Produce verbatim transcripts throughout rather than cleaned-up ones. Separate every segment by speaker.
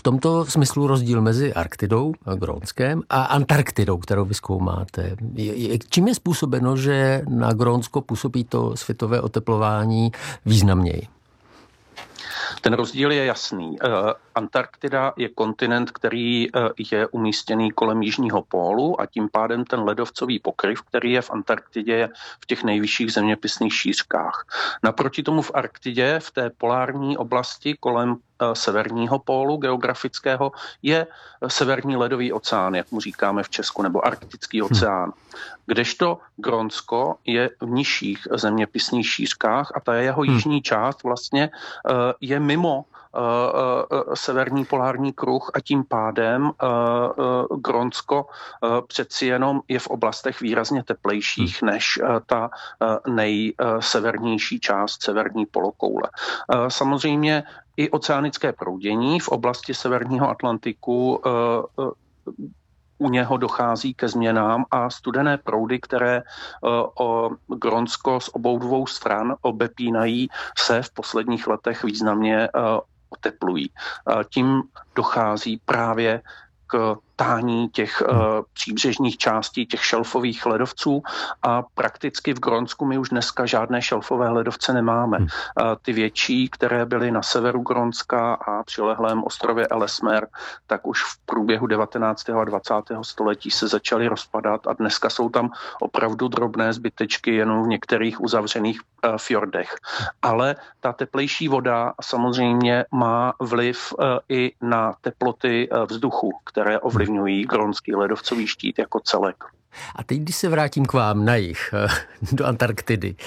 Speaker 1: tomto smyslu rozdíl mezi Arktidou, Grónskem a Antarktidou, kterou vy zkoumáte. Čím je způsobeno, že na Grónsko působí to světové oteplování významněji?
Speaker 2: Ten rozdíl je jasný. Antarktida je kontinent, který je umístěný kolem jižního pólu a tím pádem ten ledovcový pokryv, který je v Antarktidě, je v těch nejvyšších zeměpisných šířkách. Naproti tomu v Arktidě, v té polární oblasti kolem severního pólu geografického, je severní ledový oceán, jak mu říkáme v Česku, nebo arktický oceán. Kdežto Grónsko je v nižších zeměpisných šířkách a ta jeho jižní část vlastně je mimo severní polární kruh a tím pádem Grónsko přeci jenom je v oblastech výrazně teplejších než ta nejsevernější část severní polokoule. Samozřejmě i oceánické proudění v oblasti severního Atlantiku u něho dochází ke změnám a studené proudy, které o Grónsko z obou dvou stran obepínají, se v posledních letech významně oteplují. Tím dochází právě k tání těch uh, příbřežních částí, těch šelfových ledovců a prakticky v Grónsku my už dneska žádné šelfové ledovce nemáme. Uh, ty větší, které byly na severu Grónska a přilehlém ostrově Ellesmere, tak už v průběhu devatenáctého a dvacátého století se začaly rozpadat a dneska jsou tam opravdu drobné zbytečky jenom v některých uzavřených uh, fjordech. Ale ta teplejší voda samozřejmě má vliv uh, i na teploty uh, vzduchu, které ovlivňují grónský ledovcový štít jako celek.
Speaker 1: A teď, když se vrátím k vám na jih, do Antarktidy.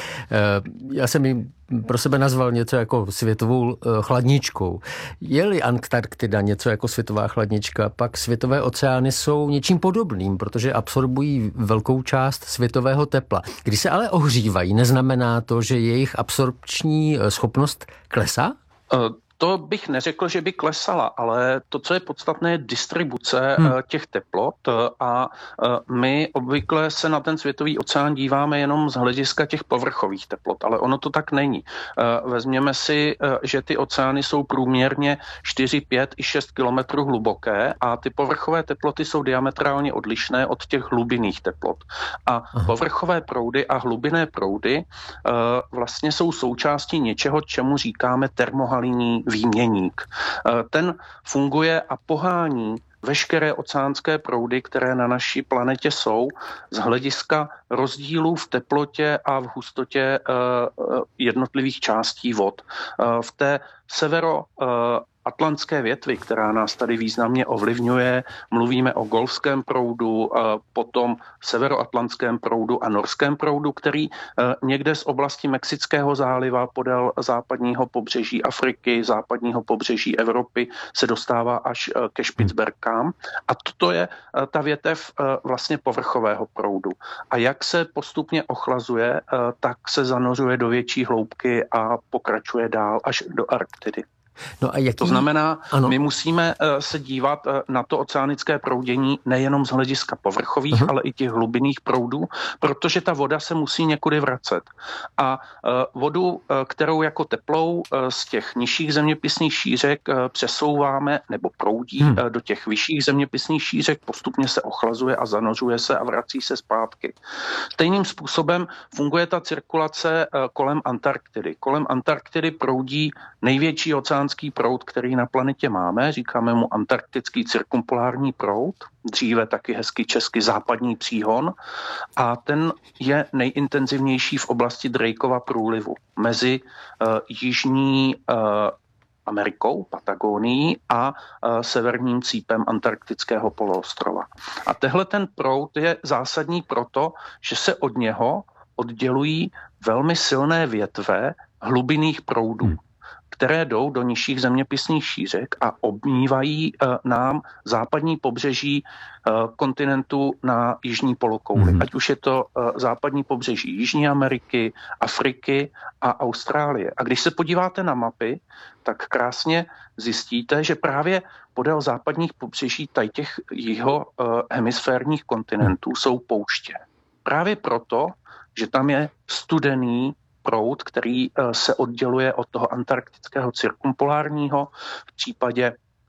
Speaker 1: Já jsem jim pro sebe nazval něco jako světovou chladničkou. Je-li Antarktida něco jako světová chladnička, pak světové oceány jsou něčím podobným, protože absorbují velkou část světového tepla. Když se ale ohřívají, neznamená to, že jejich absorpční schopnost klesá? Uh,
Speaker 2: To bych neřekl, že by klesala, ale to, co je podstatné, je distribuce hmm. těch teplot a my obvykle se na ten světový oceán díváme jenom z hlediska těch povrchových teplot, ale ono to tak není. Vezměme si, že ty oceány jsou průměrně čtyři, pět i šest kilometrů hluboké a ty povrchové teploty jsou diametrálně odlišné od těch hlubinných teplot. A Aha. povrchové proudy a hlubinné proudy vlastně jsou součástí něčeho, čemu říkáme termohalinní výměník. Ten funguje a pohání veškeré oceánské proudy, které na naší planetě jsou, z hlediska rozdílů v teplotě a v hustotě jednotlivých částí vod. V té severo atlantské větvi, která nás tady významně ovlivňuje. Mluvíme o golfském proudu, potom severoatlantském proudu a norském proudu, který někde z oblasti Mexického záliva podél západního pobřeží Afriky, západního pobřeží Evropy se dostává až ke Špicberkám. A toto je ta větev vlastně povrchového proudu. A jak se postupně ochlazuje, tak se zanořuje do větší hloubky a pokračuje dál až do Arktidy.
Speaker 1: No a jaký...
Speaker 2: To znamená,
Speaker 1: ano.
Speaker 2: my musíme se dívat na to oceánické proudění nejenom z hlediska povrchových, uh-huh. ale i těch hlubinných proudů, protože ta voda se musí někudy vracet. A vodu, kterou jako teplou z těch nižších zeměpisných šířek přesouváme nebo proudí hmm. do těch vyšších zeměpisných šířek, postupně se ochlazuje a zanořuje se a vrací se zpátky. Stejným způsobem funguje ta cirkulace kolem Antarktidy. Kolem Antarktidy proudí největší oceán proud, který na planetě máme, říkáme mu antarktický cirkumpolární proud, dříve taky hezky česky západní příhon a ten je nejintenzivnější v oblasti Drakeova průlivu mezi uh, jižní uh, Amerikou, Patagonií a uh, severním cípem antarktického poloostrova. A tehle ten proud je zásadní proto, že se od něho oddělují velmi silné větve hlubinných proudů. Hmm. které jdou do nižších zeměpisných šířek a obmývají uh, nám západní pobřeží uh, kontinentu na jižní polokouli. Mm-hmm. Ať už je to uh, západní pobřeží Jižní Ameriky, Afriky a Austrálie. A když se podíváte na mapy, tak krásně zjistíte, že právě podél západních pobřeží tady těch jeho uh, hemisférních kontinentů jsou pouště. Právě proto, že tam je studený proud, který se odděluje od toho antarktického cirkumpolárního. V případě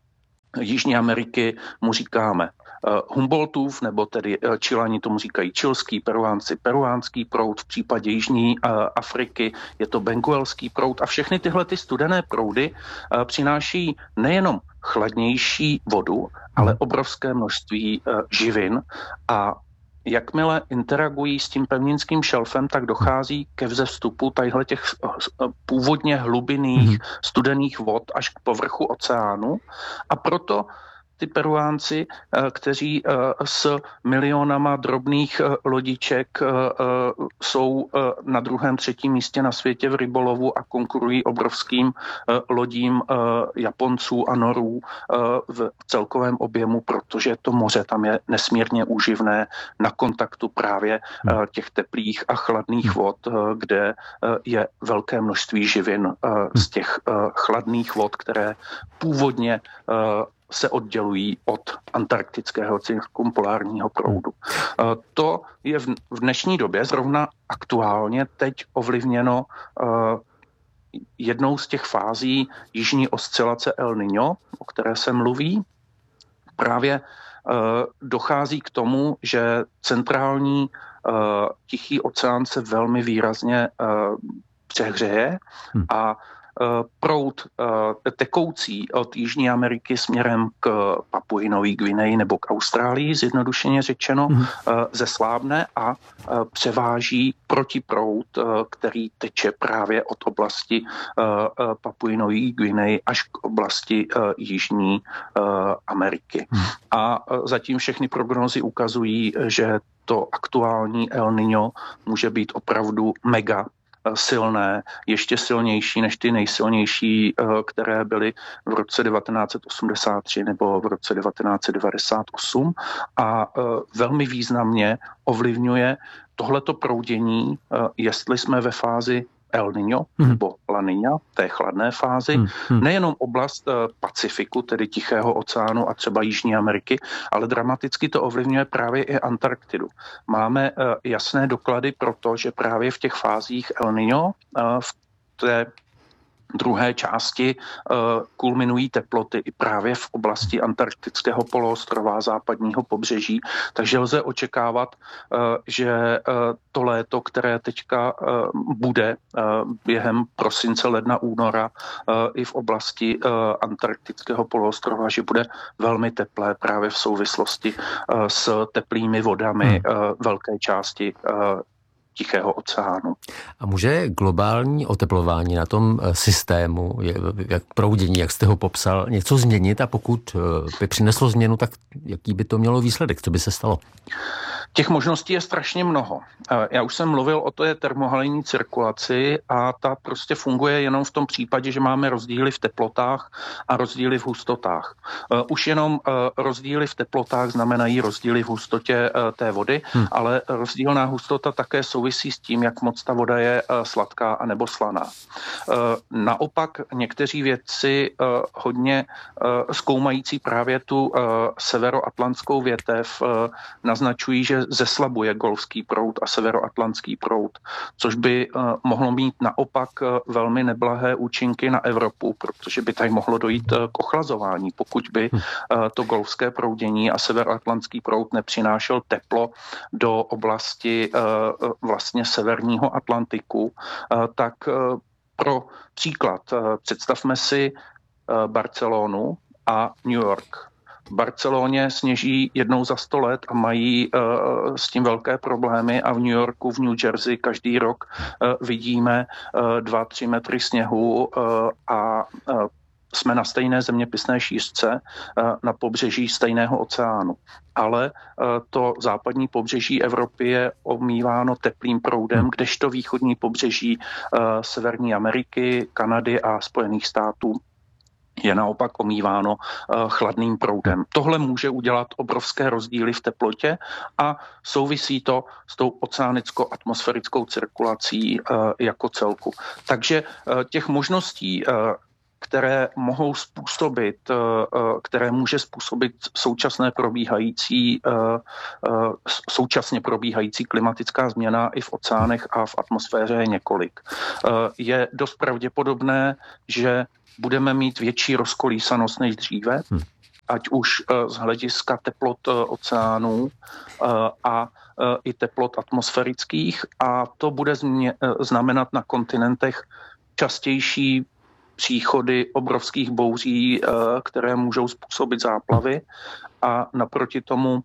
Speaker 2: Jižní Ameriky mu říkáme Humboldtův, nebo tedy Čilani tomu říkají čilský, Peruánci peruánský proud, v případě Jižní Afriky je to benguelský proud a všechny tyhle ty studené proudy přináší nejenom chladnější vodu, ale obrovské množství živin a jakmile interagují s tím pevninským šelfem, tak dochází ke vzestupu tadyhle těch původně hlubinných studených vod až k povrchu oceánu a proto ty Peruánci, kteří s milionama drobných lodiček jsou na druhém, třetím místě na světě v rybolovu a konkurují obrovským lodím Japonců a Norů v celkovém objemu, protože to moře tam je nesmírně úživné na kontaktu právě těch teplých a chladných vod, kde je velké množství živin z těch chladných vod, které původně se oddělují od antarktického cirkumpolárního proudu. To je v dnešní době zrovna aktuálně teď ovlivněno jednou z těch fází jižní oscilace El Niño, o které se mluví. Právě dochází k tomu, že centrální Tichý oceán se velmi výrazně přehřeje a proud tekoucí od Jižní Ameriky směrem k Papui Nový Gvineji nebo k Austrálii, zjednodušeně řečeno, mm. zeslábne a převáží protiproud, který teče právě od oblasti Papui Nový Gvineji až k oblasti Jižní Ameriky. Mm. A zatím všechny prognózy ukazují, že to aktuální El Niño může být opravdu mega silné, ještě silnější než ty nejsilnější, které byly v roce devatenáct set osmdesát tři nebo v roce devatenáct set devadesát osm a velmi významně ovlivňuje tohleto proudění, jestli jsme ve fázi El Niño hmm. nebo La Niña, té chladné fázi, hmm. nejenom oblast Pacifiku, tedy Tichého oceánu a třeba Jižní Ameriky, ale dramaticky to ovlivňuje právě i Antarktidu. Máme jasné doklady pro to, že právě v těch fázích El Niño, v té druhé části uh, kulminují teploty i právě v oblasti antarktického poloostrova západního pobřeží, takže lze očekávat, uh, že uh, to léto, které teďka uh, bude uh, během prosince, ledna, února uh, i v oblasti uh, antarktického poloostrova, že bude velmi teplé právě v souvislosti uh, s teplými vodami uh, velké části uh, Tichého oceánu.
Speaker 1: A může globální oteplování na tom systému, jak proudění, jak jste ho popsal, něco změnit a pokud by přineslo změnu, tak jaký by to mělo výsledek? Co by se stalo?
Speaker 2: Těch možností je strašně mnoho. Já už jsem mluvil o té termohalinní cirkulaci a ta prostě funguje jenom v tom případě, že máme rozdíly v teplotách a rozdíly v hustotách. Už jenom rozdíly v teplotách znamenají rozdíly v hustotě té vody, hmm. ale rozdílná hustota také souvisí s tím, jak moc ta voda je sladká a nebo slaná. Naopak někteří vědci hodně zkoumající právě tu severoatlantskou větev naznačují, že zeslabuje golfský proud a severoatlantský proud, což by uh, mohlo mít naopak uh, velmi neblahé účinky na Evropu, protože by tady mohlo dojít uh, k ochlazování, pokud by uh, to golfské proudění a severoatlantský proud nepřinášel teplo do oblasti uh, vlastně severního Atlantiku, uh, tak uh, pro příklad uh, představme si uh, Barcelonu a New York. V Barceloně sněží jednou za sto let a mají uh, s tím velké problémy a v New Yorku, v New Jersey každý rok uh, vidíme uh, dva, tři metry sněhu uh, a uh, jsme na stejné zeměpisné šířce uh, na pobřeží stejného oceánu. Ale uh, to západní pobřeží Evropy je omýváno teplým proudem, kdežto východní pobřeží uh, Severní Ameriky, Kanady a Spojených států je naopak omýváno uh, chladným proudem. Tohle může udělat obrovské rozdíly v teplotě a souvisí to s tou oceánicko-atmosférickou cirkulací uh, jako celku. Takže uh, těch možností, uh, které mohou způsobit, které může způsobit současné probíhající, současně probíhající klimatická změna i v oceánech a v atmosféře je několik. Je dost pravděpodobné, že budeme mít větší rozkolísanost než dříve. Hmm. ať už z hlediska teplot oceánů a i teplot atmosférických, a to bude znamenat na kontinentech častější příchody obrovských bouří, které můžou způsobit záplavy, a naproti tomu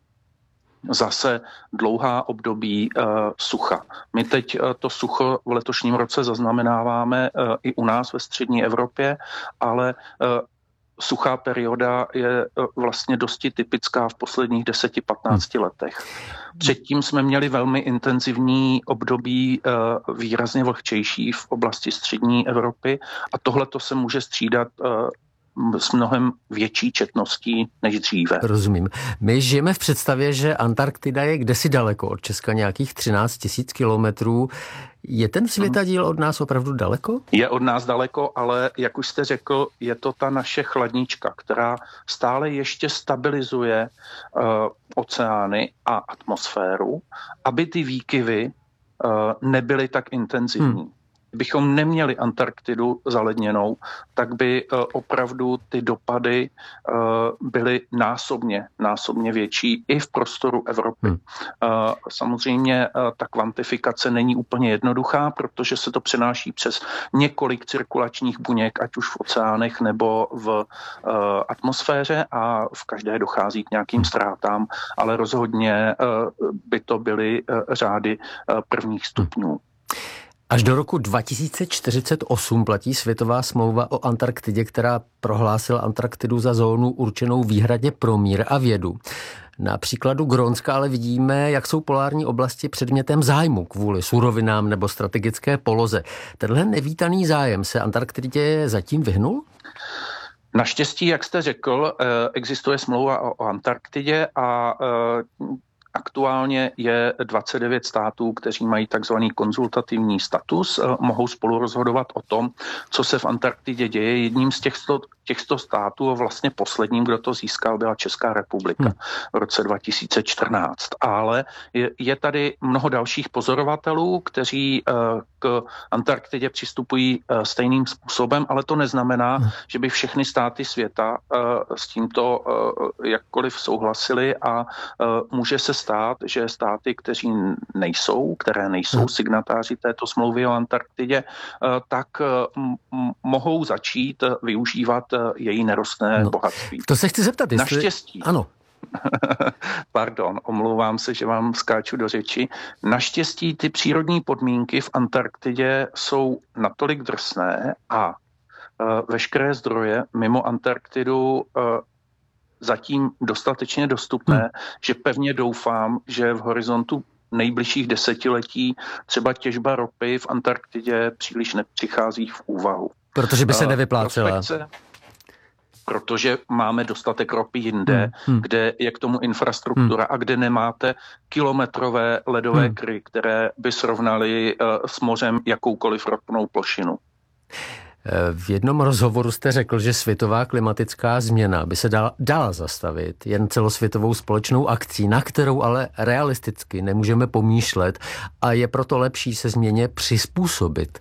Speaker 2: zase dlouhá období uh, sucha. My teď uh, to sucho v letošním roce zaznamenáváme uh, i u nás ve střední Evropě, ale uh, suchá perioda je uh, vlastně dosti typická v posledních deseti patnácti letech. Předtím jsme měli velmi intenzivní období uh, výrazně vlhčejší v oblasti střední Evropy, a tohle to se může střídat uh, s mnohem větší četností než dříve.
Speaker 1: Rozumím. My žijeme v představě, že Antarktida je kdesi daleko od Česka, nějakých třináct tisíc kilometrů. Je ten světadíl od nás opravdu daleko?
Speaker 2: Je od nás daleko, ale jak už jste řekl, je to ta naše chladnička, která stále ještě stabilizuje uh, oceány a atmosféru, aby ty výkyvy uh, nebyly tak intenzivní. Hmm. Kdybychom neměli Antarktidu zaledněnou, tak by uh, opravdu ty dopady uh, byly násobně, násobně větší i v prostoru Evropy. Hmm. Uh, samozřejmě uh, ta kvantifikace není úplně jednoduchá, protože se to přenáší přes několik cirkulačních buněk, ať už v oceánech nebo v uh, atmosféře, a v každé dochází k nějakým ztrátám, ale rozhodně uh, by to byly uh, řády uh, prvních stupňů.
Speaker 1: Až do roku dva tisíce čtyřicet osm platí světová smlouva o Antarktidě, která prohlásila Antarktidu za zónu určenou výhradně pro mír a vědu. Na příkladu Grónska ale vidíme, jak jsou polární oblasti předmětem zájmu kvůli surovinám nebo strategické poloze. Tenhle nevítaný zájem se Antarktidě zatím vyhnul?
Speaker 2: Naštěstí, jak jste řekl, existuje smlouva o Antarktidě a aktuálně je dvacet devět států, kteří mají takzvaný konzultativní status, mohou spolu rozhodovat o tom, co se v Antarktidě děje. Jedním z těchto, těchto států, a vlastně posledním, kdo to získal, byla Česká republika hmm. v roce dva tisíce čtrnáct. Ale je, je tady mnoho dalších pozorovatelů, kteří uh, k Antarktidě přistupují uh, stejným způsobem, ale to neznamená, hmm. že by všechny státy světa uh, s tímto uh, jakkoliv souhlasili, a uh, může se stát, že státy, kteří nejsou, které nejsou hmm. signatáři této smlouvy o Antarktidě, uh, tak uh, m- mohou začít uh, využívat její nerostné no, bohatství.
Speaker 1: To se chci zeptat, jestli...
Speaker 2: Naštěstí.
Speaker 1: Ano.
Speaker 2: Pardon, omlouvám se, že vám skáču do řeči. Naštěstí ty přírodní podmínky v Antarktidě jsou natolik drsné a uh, veškeré zdroje mimo Antarktidu uh, zatím dostatečně dostupné, hmm. že pevně doufám, že v horizontu nejbližších desetiletí třeba těžba ropy v Antarktidě příliš nepřichází v úvahu.
Speaker 1: Protože by se nevyplácela.
Speaker 2: Prospekce, protože máme dostatek ropy jinde, hmm. kde je k tomu infrastruktura hmm. a kde nemáte kilometrové ledové hmm. kry, které by srovnaly uh, s mořem jakoukoliv ropnou plošinu.
Speaker 1: V jednom rozhovoru jste řekl, že světová klimatická změna by se dala, dala zastavit jen celosvětovou společnou akcí, na kterou ale realisticky nemůžeme pomýšlet, a je proto lepší se změně přizpůsobit.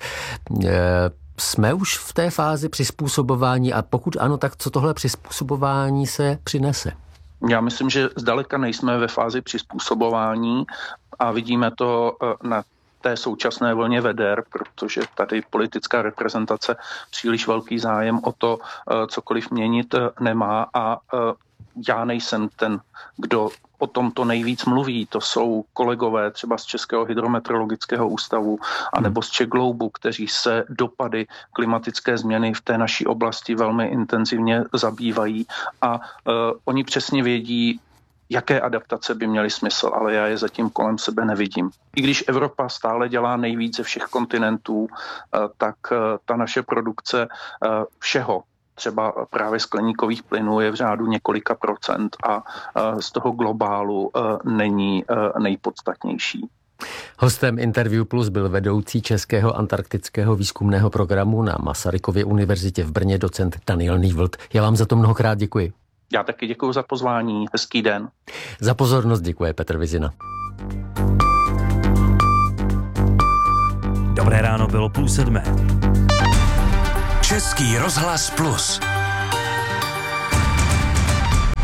Speaker 1: Jsme už v té fázi přizpůsobování, a pokud ano, tak co tohle přizpůsobování se přinese?
Speaker 2: Já myslím, že zdaleka nejsme ve fázi přizpůsobování, a vidíme to na té současné vlně veder, protože tady politická reprezentace příliš velký zájem o to cokoliv měnit nemá, a já nejsem ten, kdo o tom to nejvíc mluví. To jsou kolegové třeba z Českého hydrometeorologického ústavu anebo z Czech-Globu, kteří se dopady klimatické změny v té naší oblasti velmi intenzivně zabývají, a uh, oni přesně vědí, jaké adaptace by měly smysl, ale já je zatím kolem sebe nevidím. I když Evropa stále dělá nejvíc ze všech kontinentů, tak ta naše produkce všeho, třeba právě skleníkových plynů, je v řádu několika procent, a z toho globálu není nejpodstatnější.
Speaker 1: Hostem Interview Plus byl vedoucí Českého antarktického výzkumného programu na Masarykově univerzitě v Brně docent Daniel Nývlt. Já vám za to mnohokrát děkuji.
Speaker 2: Já taky děkuji za pozvání. Hezký den.
Speaker 1: Za pozornost děkuje Petr Vizina.
Speaker 3: Dobré ráno, bylo půl sedmé. Český rozhlas Plus.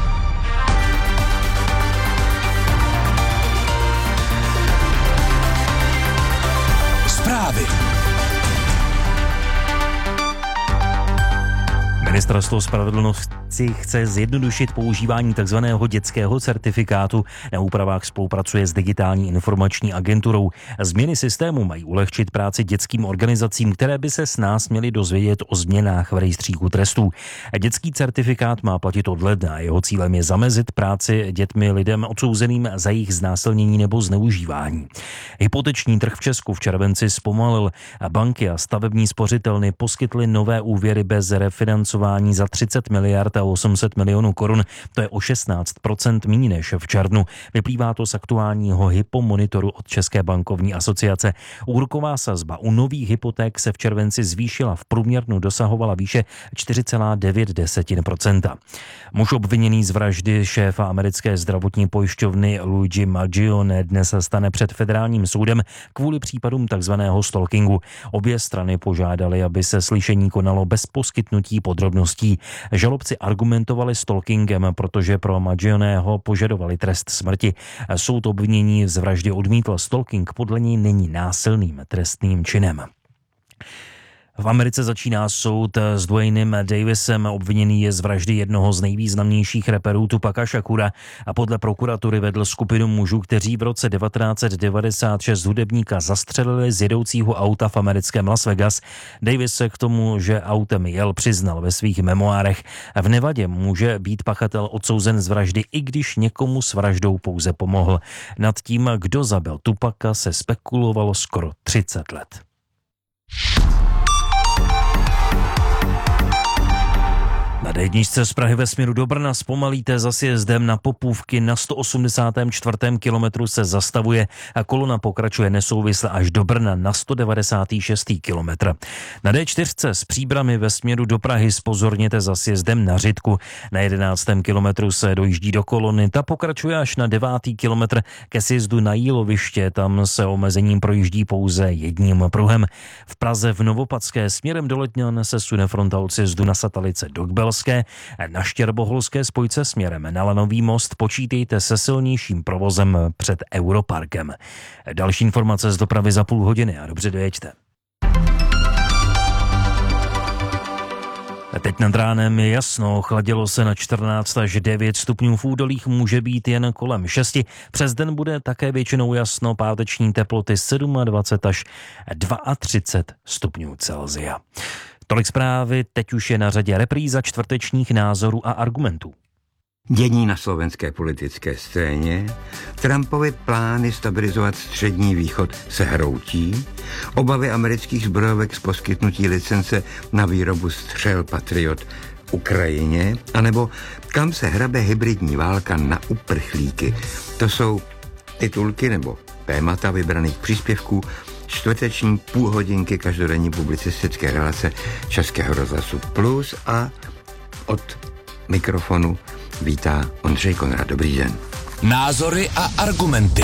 Speaker 3: Ministerstvo spravedlnosti chce zjednodušit používání takzvaného dětského certifikátu. Na úpravách spolupracuje s Digitální informační agenturou. Změny systému mají ulehčit práci dětským organizacím, které by se s nás měly dozvědět o změnách v rejstříku trestů. Dětský certifikát má platit od ledna. Jeho cílem je zamezit práci dětmi lidem odsouzeným za jejich znásilnění nebo zneužívání. Hypoteční trh v Česku v červenci zpomalil. Banky a stavební spořitelny poskytly nové úvěry bez refinancování za třicet miliard a osm set milionů korun. To je o šestnáct procent míň než v červnu. Vyplývá to z aktuálního hypomonitoru od České bankovní asociace. Úroková sazba u nových hypoték se v červenci zvýšila. V průměru dosahovala výše čtyři celá devět procenta. Muž obviněný z vraždy šéfa americké zdravotní pojišťovny Luigi Mangione dnes stane před federálním soudem kvůli případům takzvaného stalkingu. Obě strany požádali, aby se slyšení konalo bez poskytnutí podrobností. Žalobci argumentovali stalkingem, protože pro Mangioneho požadovali trest smrti. Soud obvinění z vraždy odmítl. Stalking podle něj není násilným trestným činem. V Americe začíná soud s Dwaynem Davisem. Obviněný je z vraždy jednoho z nejvýznamnějších raperů Tupaca Shakura a podle prokuratury vedl skupinu mužů, kteří v roce devatenáct set devadesát šest hudebníka zastřelili z jedoucího auta v americkém Las Vegas. Davis se k tomu, že autem jel, přiznal ve svých memoárech. V Nevadě může být pachatel odsouzen z vraždy, i když někomu s vraždou pouze pomohl. Nad tím, kdo zabil Tupaca, se spekulovalo skoro třicet let. Na dé jedna z Prahy ve směru do Brna zpomalíte za sjezdem na Popůvky. Na sto osmdesátém čtvrtém kilometru se zastavuje a kolona pokračuje nesouvisle až do Brna na sto devadesátém šestém kilometru. Na dé čtyři s Příbrami ve směru do Prahy zpozorněte za sjezdem na Řitku. Na jedenáctém kilometru se dojíždí do kolony. Ta pokračuje až na devátý kilometr ke sjezdu na Jíloviště. Tam se omezením projíždí pouze jedním pruhem. V Praze v Novopadské směrem do Letňan se sune fronta od sjezdu na Satalice do Kbelské. Na Štěrboholské spojce směrem na Lanový most počítejte se silnějším provozem před Europarkem. Další informace z dopravy za půl hodiny a dobře dojeďte. Teď nad ránem je jasno, chladilo se na čtrnáct až devět stupňů, v údolích může být jen kolem šesti. Přes den bude také většinou jasno, páteční teploty dvacet sedm až třicet dva stupňů Celsia. Tolik zprávy, teď už je na řadě repríza čtvrtečních názorů a argumentů.
Speaker 4: Dění na slovenské politické scéně, Trumpovy plány stabilizovat střední východ se hroutí, obavy amerických zbrojovek z poskytnutí licence na výrobu střel Patriot Ukrajině, anebo kam se hrabe hybridní válka na uprchlíky. To jsou titulky nebo témata vybraných příspěvků čtvrteční půlhodinky každodenní publicistické relace Českého rozhlasu Plus a od mikrofonu vítá Ondřej Konrad. Dobrý den.
Speaker 5: Názory a argumenty.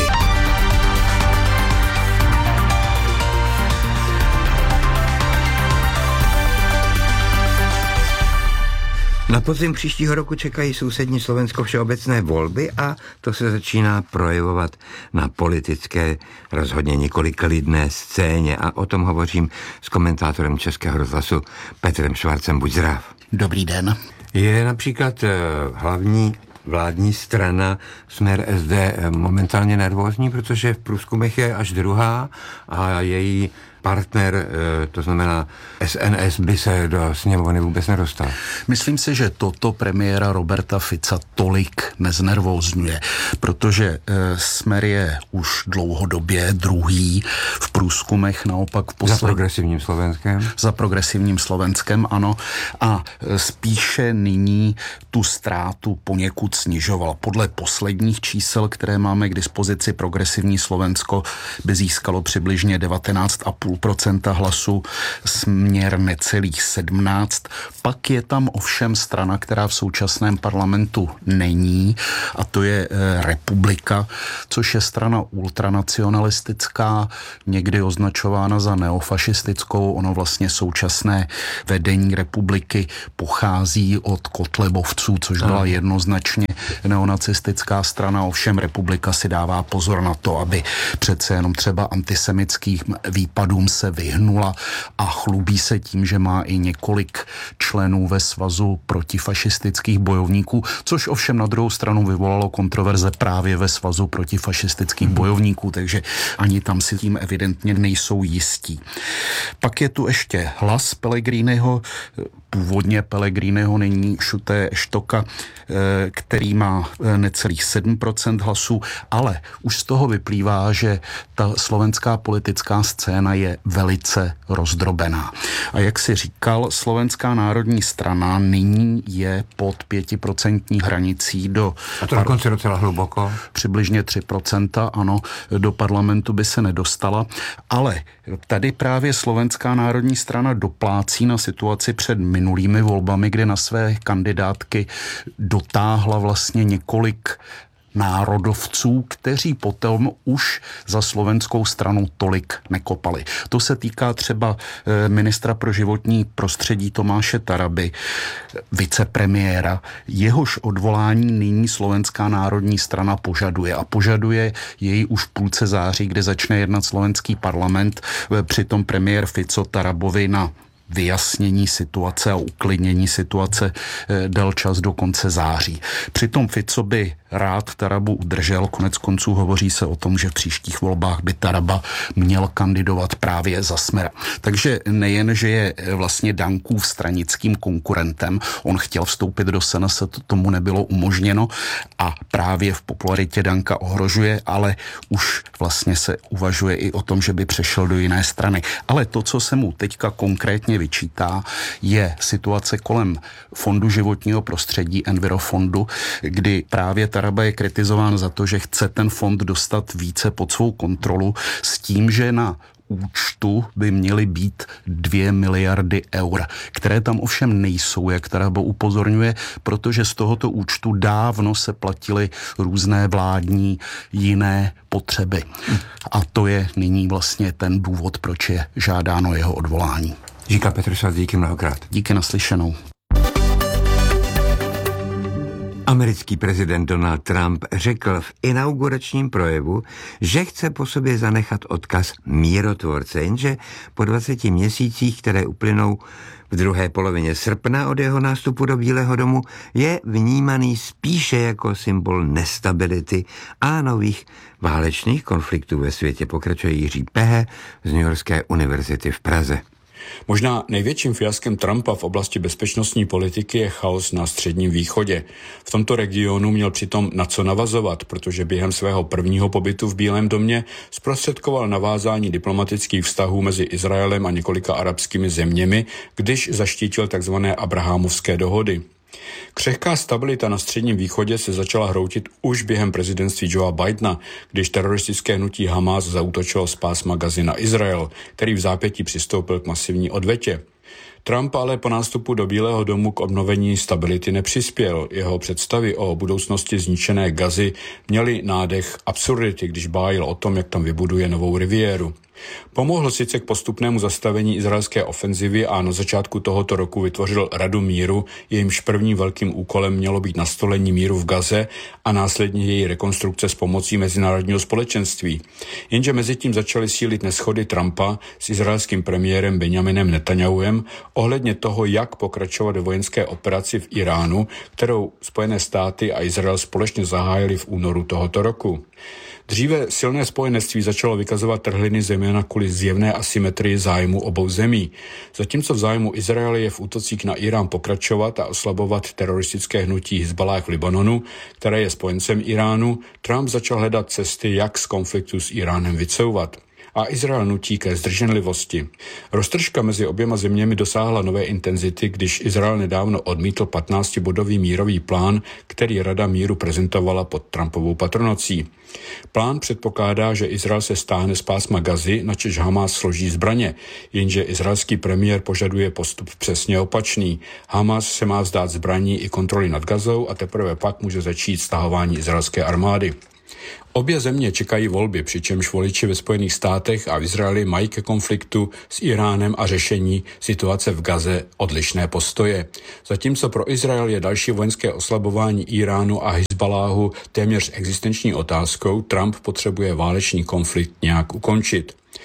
Speaker 4: Na podzim příštího roku čekají sousední Slovensko všeobecné volby a to se začíná projevovat na politické, rozhodně nikoli klidné scéně a o tom hovořím s komentátorem Českého rozhlasu Petrem Švarcem. Buď zdrav.
Speaker 6: Dobrý den.
Speaker 4: Je například uh, hlavní vládní strana Smer S D momentálně nervózní, protože v průzkumech je až druhá a její partner, to znamená S N S, by se do sněmovny vůbec nedostal.
Speaker 6: Myslím si, že toto premiéra Roberta Fica tolik neznervózňuje, protože Smer je už dlouhodobě druhý v průzkumech, naopak v poslední...
Speaker 4: Za progresivním Slovenskem?
Speaker 6: Za progresivním Slovenskem, ano. A spíše nyní tu ztrátu poněkud snižoval. Podle posledních čísel, které máme k dispozici, progresivní Slovensko by získalo přibližně devatenáct celá pět procenta hlasů, Směr necelých sedmnáct. Pak je tam ovšem strana, která v současném parlamentu není, a to je Republika, což je strana ultranacionalistická, někdy označována za neofašistickou. Ono vlastně současné vedení Republiky pochází od kotlebovců, což byla jednoznačně neonacistická strana. Ovšem Republika si dává pozor na to, aby přece jenom třeba antisemickým výpadům tam se vyhnula a chlubí se tím, že má i několik členů ve svazu protifašistických bojovníků, což ovšem na druhou stranu vyvolalo kontroverze právě ve svazu protifašistických bojovníků, takže ani tam si tím evidentně nejsou jistí. Pak je tu ještě Hlas Pellegriniho, původně Pellegriniho, nyní Šuté Štoka, který má necelých sedm procent hlasů, ale už z toho vyplývá, že ta slovenská politická scéna je velice rozdrobená. A jak si říkal, Slovenská národní strana nyní je pod pětiprocentní hranicí do...
Speaker 4: A to dokonce docela hluboko.
Speaker 6: Přibližně tři procenta, ano, do parlamentu by se nedostala, ale tady právě Slovenská národní strana doplácí na situaci před minulými volbami, kde na své kandidátky dotáhla vlastně několik národovců, kteří potom už za slovenskou stranu tolik nekopali. To se týká třeba ministra pro životní prostředí Tomáše Taraby, vicepremiéra. Jehož odvolání nyní Slovenská národní strana požaduje a požaduje jej už v půlce září, kde začne jednat slovenský parlament. Přitom premiér Fico Tarabovi na vyjasnění situace a uklidnění situace dal čas do konce září. Přitom Fico by rád Tarabu udržel, konec konců hovoří se o tom, že v příštích volbách by Taraba měl kandidovat právě za Smer. Takže nejen, že je vlastně Dankův stranickým konkurentem, on chtěl vstoupit do Sena, se to tomu nebylo umožněno a právě v popularitě Danka ohrožuje, ale už vlastně se uvažuje i o tom, že by přešel do jiné strany. Ale to, co se mu teďka konkrétně vyčítá, je situace kolem Fondu životního prostředí, Envirofondu, kdy právě Taraba je kritizován za to, že chce ten fond dostat více pod svou kontrolu s tím, že na účtu by měly být dvě miliardy eur, které tam ovšem nejsou, jak Taraba upozorňuje, protože z tohoto účtu dávno se platily různé vládní jiné potřeby. A to je nyní vlastně ten důvod, proč je žádáno jeho odvolání.
Speaker 4: Říká Petr Svaz, díky mnohokrát.
Speaker 6: Díky, naslyšenou.
Speaker 4: Americký prezident Donald Trump řekl v inauguračním projevu, že chce po sobě zanechat odkaz mírotvorce, jenže po dvaceti měsících, které uplynou v druhé polovině srpna od jeho nástupu do Bílého domu, je vnímaný spíše jako symbol nestability a nových válečných konfliktů ve světě, pokračuje Jiří Pehe z Newyorské univerzity v Praze.
Speaker 7: Možná největším fiaskem Trumpa v oblasti bezpečnostní politiky je chaos na Středním východě. V tomto regionu měl přitom na co navazovat, protože během svého prvního pobytu v Bílém domě zprostředkoval navázání diplomatických vztahů mezi Izraelem a několika arabskými zeměmi, když zaštítil tzv. Abrahamovské dohody. Křehká stabilita na Středním východě se začala hroutit už během prezidentství Joea Bidena, když teroristické hnutí Hamas zaútočilo z pásma Gazy na Izrael, který v zápětí přistoupil k masivní odvetě. Trump ale po nástupu do Bílého domu k obnovení stability nepřispěl. Jeho představy o budoucnosti zničené Gazy měly nádech absurdity, když bájil o tom, jak tam vybuduje novou riviéru. Pomohl sice k postupnému zastavení izraelské ofenzivy a na začátku tohoto roku vytvořil Radu míru, jejímž prvním velkým úkolem mělo být nastolení míru v Gaze a následně její rekonstrukce s pomocí mezinárodního společenství. Jenže mezitím začaly sílit neshody Trumpa s izraelským premiérem Benjaminem Netanjahuem ohledně toho, jak pokračovat ve vojenské operaci v Iránu, kterou Spojené státy a Izrael společně zahájili v únoru tohoto roku. Dříve silné spojenectví začalo vykazovat trhliny zejména kvůli zjevné asymetrii zájmu obou zemí. Zatímco v zájmu Izraele je v útocích na Irán pokračovat a oslabovat teroristické hnutí Hizballáh v Libanonu, které je spojencem Iránu, Trump začal hledat cesty, jak z konfliktu s Iránem vycouvat. A Izrael nutí ke zdrženlivosti. Roztržka mezi oběma zeměmi dosáhla nové intenzity, když Izrael nedávno odmítl patnáctibodový mírový plán, který Rada míru prezentovala pod Trumpovou patronací. Plán předpokládá, že Izrael se stáhne z pásma Gazy, načež Hamas složí zbraně, jenže izraelský premiér požaduje postup přesně opačný. Hamas se má vzdát zbraní i kontroly nad Gazou a teprve pak může začít stahování izraelské armády. Obě země čekají volby, přičemž voliči ve Spojených státech a v Izraeli mají ke konfliktu s Iránem a řešení situace v Gaze odlišné postoje. Zatímco pro Izrael je další vojenské oslabování Iránu a Hizballáhu téměř existenční otázkou, Trump potřebuje válečný konflikt nějak ukončit.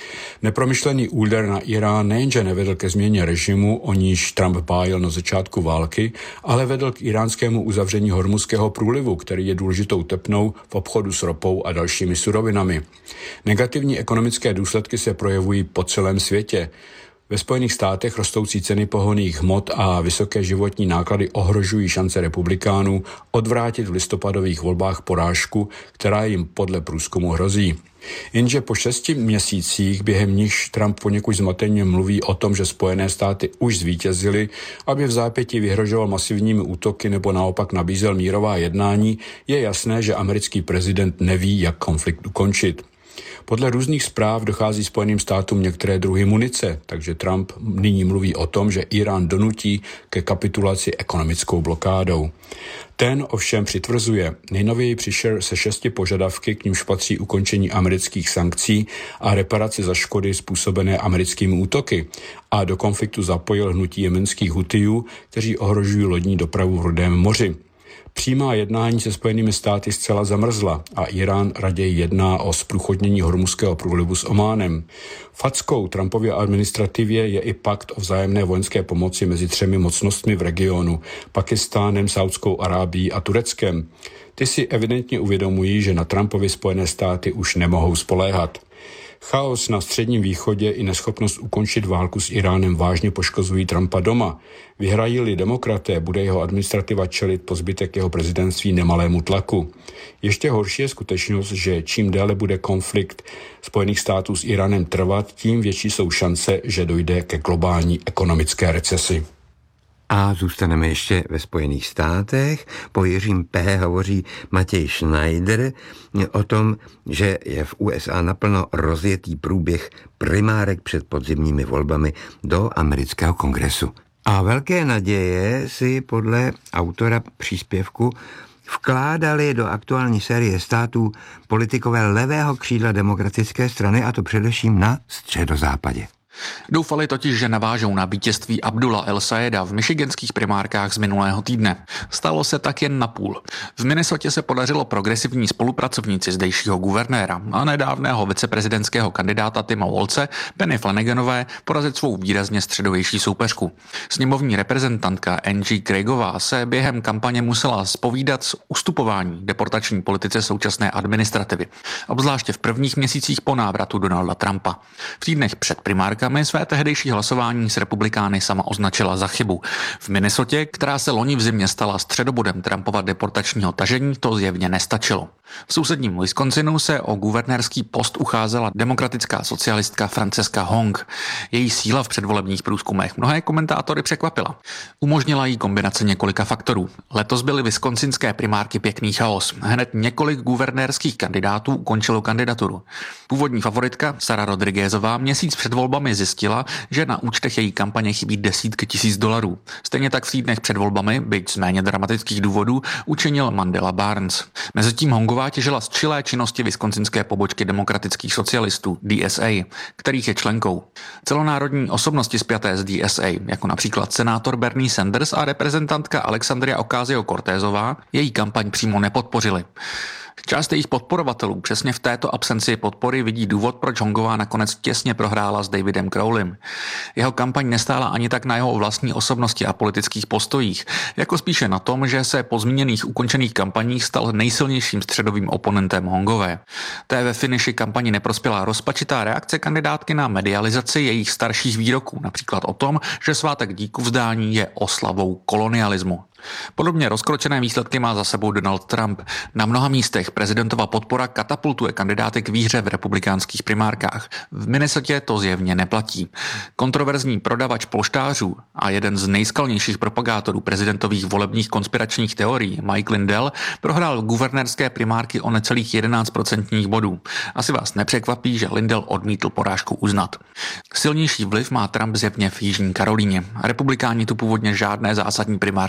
Speaker 7: Nepromyšlený úder na Irán nejenže nevedl ke změně režimu, o níž Trump bájel na začátku války, ale vedl k iránskému uzavření Hormuzského průlivu, který je důležitou tepnou v obchodu s ropou a dalšími surovinami. Negativní ekonomické důsledky se projevují po celém světě. Ve Spojených státech rostoucí ceny pohonných hmot a vysoké životní náklady ohrožují šance republikánů odvrátit v listopadových volbách porážku, která jim podle průzkumu hrozí. Jenže po šesti měsících, během nichž Trump poněkud zmateně mluví o tom, že Spojené státy už zvítězily, aby v zápětí vyhrožoval masivními útoky nebo naopak nabízel mírová jednání, je jasné, že americký prezident neví, jak konflikt ukončit. Podle různých zpráv dochází Spojeným státům některé druhy munice, takže Trump nyní mluví o tom, že Irán donutí ke kapitulaci ekonomickou blokádou. Ten ovšem přitvrzuje. Nejnověji přišel se šesti požadavky, k nímž patří ukončení amerických sankcí a reparaci za škody způsobené americkými útoky. A do konfliktu zapojil hnutí jemenských Hutijů, kteří ohrožují lodní dopravu v Rudém moři. Přímá jednání se Spojenými státy zcela zamrzla a Irán raději jedná o zprůchodnění Hormuzského průlivu s Ománem. Fackou Trumpově administrativě je i pakt o vzájemné vojenské pomoci mezi třemi mocnostmi v regionu, Pakistánem, Saudskou Arábií a Tureckem. Ty si evidentně uvědomují, že na Trumpovy Spojené státy už nemohou spoléhat. Chaos na Středním východě i neschopnost ukončit válku s Iránem vážně poškozují Trumpa doma. Vyhrají-li demokraté, bude jeho administrativa čelit po zbytek jeho prezidentství nemalému tlaku. Ještě horší je skutečnost, že čím déle bude konflikt Spojených států s Iránem trvat, tím větší jsou šance, že dojde ke globální ekonomické recesi.
Speaker 4: A zůstaneme ještě ve Spojených státech. Po Jiřím P. hovoří Matěj Schneider o tom, že je v U S A naplno rozjetý průběh primárek před podzimními volbami do amerického kongresu. A velké naděje si podle autora příspěvku vkládali do aktuální série států politikové levého křídla demokratické strany, a to především na středozápadě.
Speaker 8: Doufali totiž, že navážou na vítězství Abdula El-Sayeda v michiganských primárkách z minulého týdne. Stalo se tak jen napůl. V Minnesotě se podařilo progresivní spolupracovníci zdejšího guvernéra a nedávného viceprezidentského kandidáta Tima Walze, Penny Flanaganové, porazit svou výrazně středovější soupeřku. Sněmovní reprezentantka N G Craigová se během kampaně musela zpovídat z ustupování deportační politice současné administrativy, obzvláště v prvních měsících po návratu Donalda Trumpa. V týdnech před primárkami své tehdejší hlasování s republikány sama označila za chybu. V Minnesotě, která se loni v zimě stala středobodem Trumpova deportačního tažení, to zjevně nestačilo. V sousedním Wisconsinu se o guvernérský post ucházela demokratická socialistka Francesca Hong. Její síla v předvolebních průzkumech mnohé komentátory překvapila. Umožnila jí kombinace několika faktorů. Letos byly wisconsinské primárky pěkný chaos. Hned několik guvernérských kandidátů ukončilo kandidaturu. Původní favoritka Sara Rodriguezová měsíc před volbami zjistila, že na účtech její kampaně chybí desítky tisíc dolarů. Stejně tak v týdnech před volbami, byť z méně dramatických důvodů, učinil Mandela Barnes. Mezitím Hongová těžila z čilé činnosti wisconsinské pobočky demokratických socialistů D S A, kterých je členkou. Celonárodní osobnosti spjaté s D S A, jako například senátor Bernie Sanders a reprezentantka Alexandria Ocasio-Cortezová, její kampaň přímo nepodpořili. Část jejich podporovatelů přesně v této absenci podpory vidí důvod, proč Hongová nakonec těsně prohrála s Davidem Crowleym. Jeho kampaň nestála ani tak na jeho vlastní osobnosti a politických postojích, jako spíše na tom, že se po zmíněných ukončených kampaních stal nejsilnějším středovým oponentem Hongové. Té ve finiši kampani neprospěla rozpačitá reakce kandidátky na medializaci jejich starších výroků, například o tom, že svátek díku vzdání je oslavou kolonialismu. Podobně rozkročené výsledky má za sebou Donald Trump. Na mnoha místech prezidentova podpora katapultuje kandidáty k výhře v republikánských primárkách. V Minnesotě to zjevně neplatí. Kontroverzní prodavač polštářů a jeden z nejskalnějších propagátorů prezidentových volebních konspiračních teorií, Mike Lindell, prohrál guvernérské primárky o necelých jedenáct procentních bodů. Asi vás nepřekvapí, že Lindell odmítl porážku uznat. Silnější vliv má Trump zjevně v Jižní Karolíně. Republikáni tu původně žádné zásadní primárky nečekali.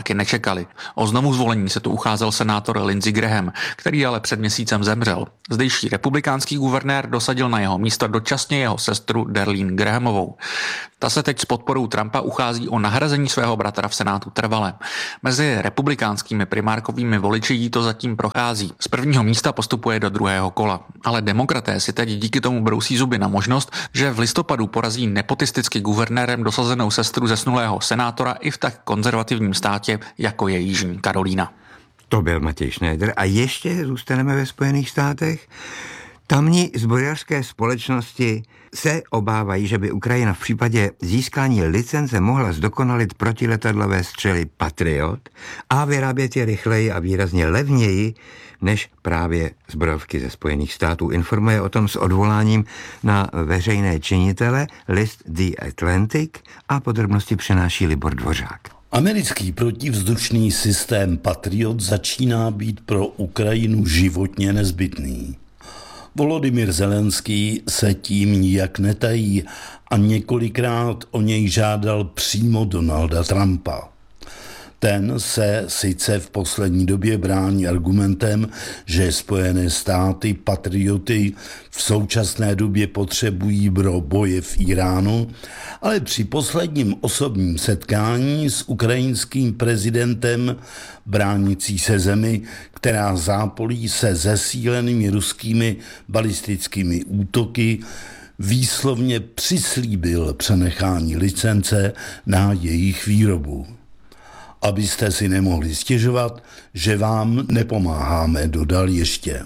Speaker 8: čekali. O znovu zvolení se tu ucházel senátor Lindsey Graham, který ale před měsícem zemřel. Zdejší republikánský guvernér dosadil na jeho místo dočasně jeho sestru Darlene Grahamovou. Ta se teď s podporou Trumpa uchází o nahrazení svého bratra v senátu trvale. Mezi republikánskými primárkovými voliči jí to zatím prochází. Z prvního místa postupuje do druhého kola. Ale demokraté si teď díky tomu brousí zuby na možnost, že v listopadu porazí nepotisticky guvernérem dosazenou sestru zesnulého senátora i v tak konzervativním státě, jako je Jižní Karolína.
Speaker 4: To byl Matěj Schneider. A ještě zůstaneme ve Spojených státech. Tamní zbrojařské společnosti se obávají, že by Ukrajina v případě získání licence mohla zdokonalit protiletadlové střely Patriot a vyrábět je rychleji a výrazně levněji než právě zbrojovky ze Spojených států. Informuje o tom s odvoláním na veřejné činitele list The Atlantic a podrobnosti přenáší Libor Dvořák.
Speaker 9: Americký protivzdušný systém Patriot začíná být pro Ukrajinu životně nezbytný. Volodymyr Zelenský se tím nijak netají a několikrát o něj žádal přímo Donalda Trumpa. Ten se sice v poslední době brání argumentem, že Spojené státy patrioty v současné době potřebují pro boje v Iránu, ale při posledním osobním setkání s ukrajinským prezidentem bránící se zemi, která zápolí se zesílenými ruskými balistickými útoky, výslovně přislíbil přenechání licence na jejich výrobu. Abyste si nemohli stěžovat, že vám nepomáháme, dodal ještě.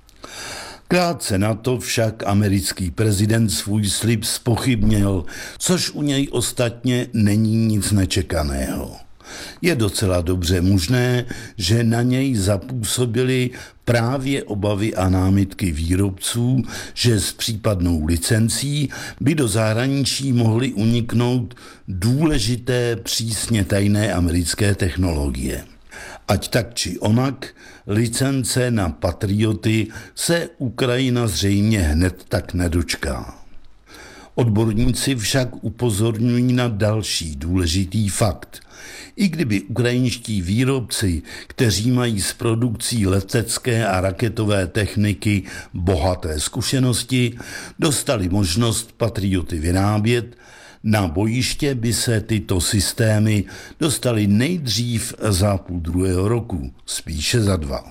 Speaker 9: Krátce na to však americký prezident svůj slib zpochybnil, což u něj ostatně není nic nečekaného. Je docela dobře možné, že na něj zapůsobily právě obavy a námitky výrobců, že s případnou licencí by do zahraničí mohly uniknout důležité přísně tajné americké technologie. Ať tak či onak, licence na Patrioty se Ukrajina zřejmě hned tak nedočká. Odborníci však upozorňují na další důležitý fakt. I kdyby ukrajinští výrobci, kteří mají s produkcí letecké a raketové techniky bohaté zkušenosti, dostali možnost Patrioty vyrábět, na bojiště by se tyto systémy dostaly nejdřív za půl druhého roku, spíše za dva.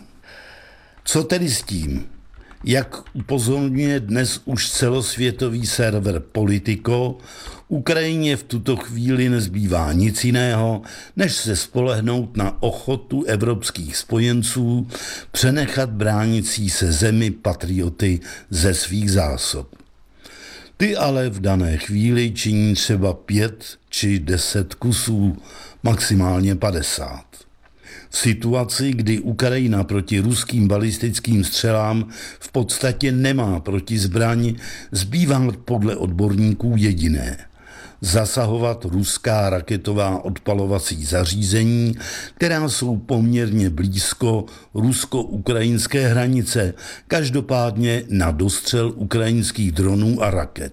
Speaker 9: Co tedy s tím? Jak upozorňuje dnes už celosvětový server Politico, Ukrajině v tuto chvíli nezbývá nic jiného, než se spolehnout na ochotu evropských spojenců přenechat bránící se zemi patrioty ze svých zásob. Ty ale v dané chvíli činí třeba pět či deset kusů, maximálně padesát. V situaci, kdy Ukrajina proti ruským balistickým střelám v podstatě nemá protizbraň, zbývá podle odborníků jediné: zasahovat ruská raketová odpalovací zařízení, která jsou poměrně blízko rusko-ukrajinské hranice, každopádně na dostřel ukrajinských dronů a raket.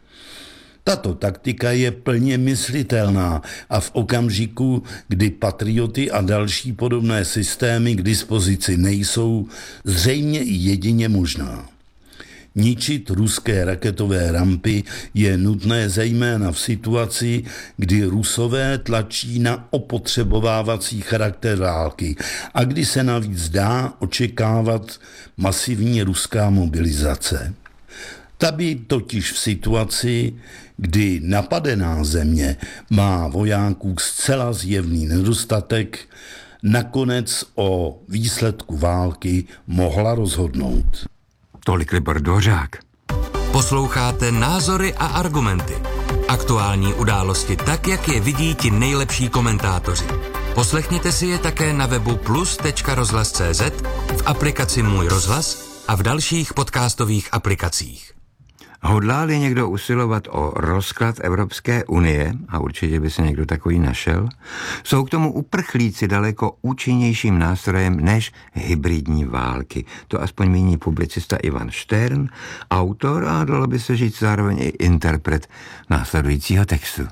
Speaker 9: Tato taktika je plně myslitelná a v okamžiku, kdy Patrioty a další podobné systémy k dispozici nejsou, zřejmě i jedině možná. Ničit ruské raketové rampy je nutné zejména v situaci, kdy Rusové tlačí na opotřebovávací charakter války a kdy se navíc dá očekávat masivní ruská mobilizace. Ta by totiž v situaci, kdy napadená země má vojáků zcela zjevný nedostatek, nakonec o výsledku války mohla rozhodnout.
Speaker 4: Tolik Libor Dvořák.
Speaker 5: Posloucháte Názory a argumenty. Aktuální události tak, jak je vidí ti nejlepší komentátoři. Poslechněte si je také na webu plus tečka rozhlas tečka cé zet, v aplikaci Můj rozhlas a v dalších podcastových aplikacích.
Speaker 4: Hodlá-li někdo usilovat o rozklad Evropské unie, a určitě by se někdo takový našel, jsou k tomu uprchlíci daleko účinnějším nástrojem než hybridní války. To aspoň míní publicista Ivan Štern, autor a dalo by se říct zároveň i interpret následujícího textu.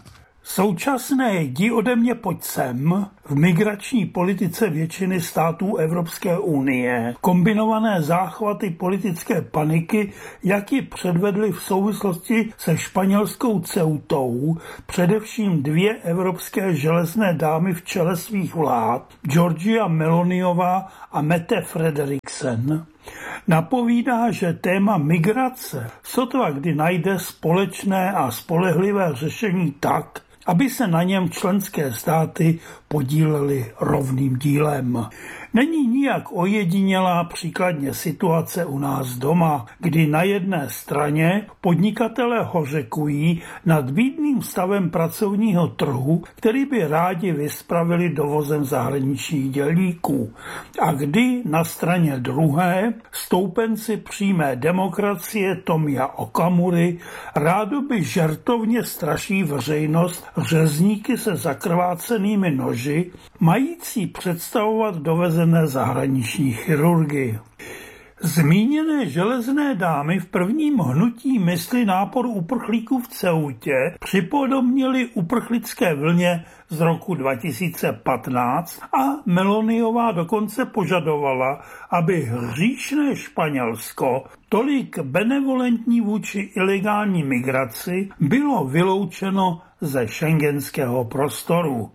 Speaker 10: Současné jdi ode mě pojď sem v migrační politice většiny států Evropské unie, kombinované záchvaty politické paniky, jak ji předvedly v souvislosti se španělskou Ceutou, především dvě evropské železné dámy v čele svých vlád, Giorgia Meloniová a Mette Frederiksen, napovídá, že téma migrace sotva kdy najde společné a spolehlivé řešení tak, aby se na něm členské státy podílely rovným dílem. Není nijak ojedinělá příkladně situace u nás doma, kdy na jedné straně podnikatelé hořekují nad bídným stavem pracovního trhu, který by rádi vyspravili dovozem zahraničních dělníků, a kdy na straně druhé stoupenci přímé demokracie Tomia Okamury rádoby žertovně straší veřejnost řezníky se zakrvácenými noži, mající představovat dovezené zahraniční chirurgy. Zmíněné železné dámy v prvním hnutí mysli náporu uprchlíků v Ceutě připodobnili uprchlické vlně z roku dva tisíce patnáct a Meloniová dokonce požadovala, aby hříšné Španělsko, tolik benevolentní vůči ilegální migraci, bylo vyloučeno ze schengenského prostoru.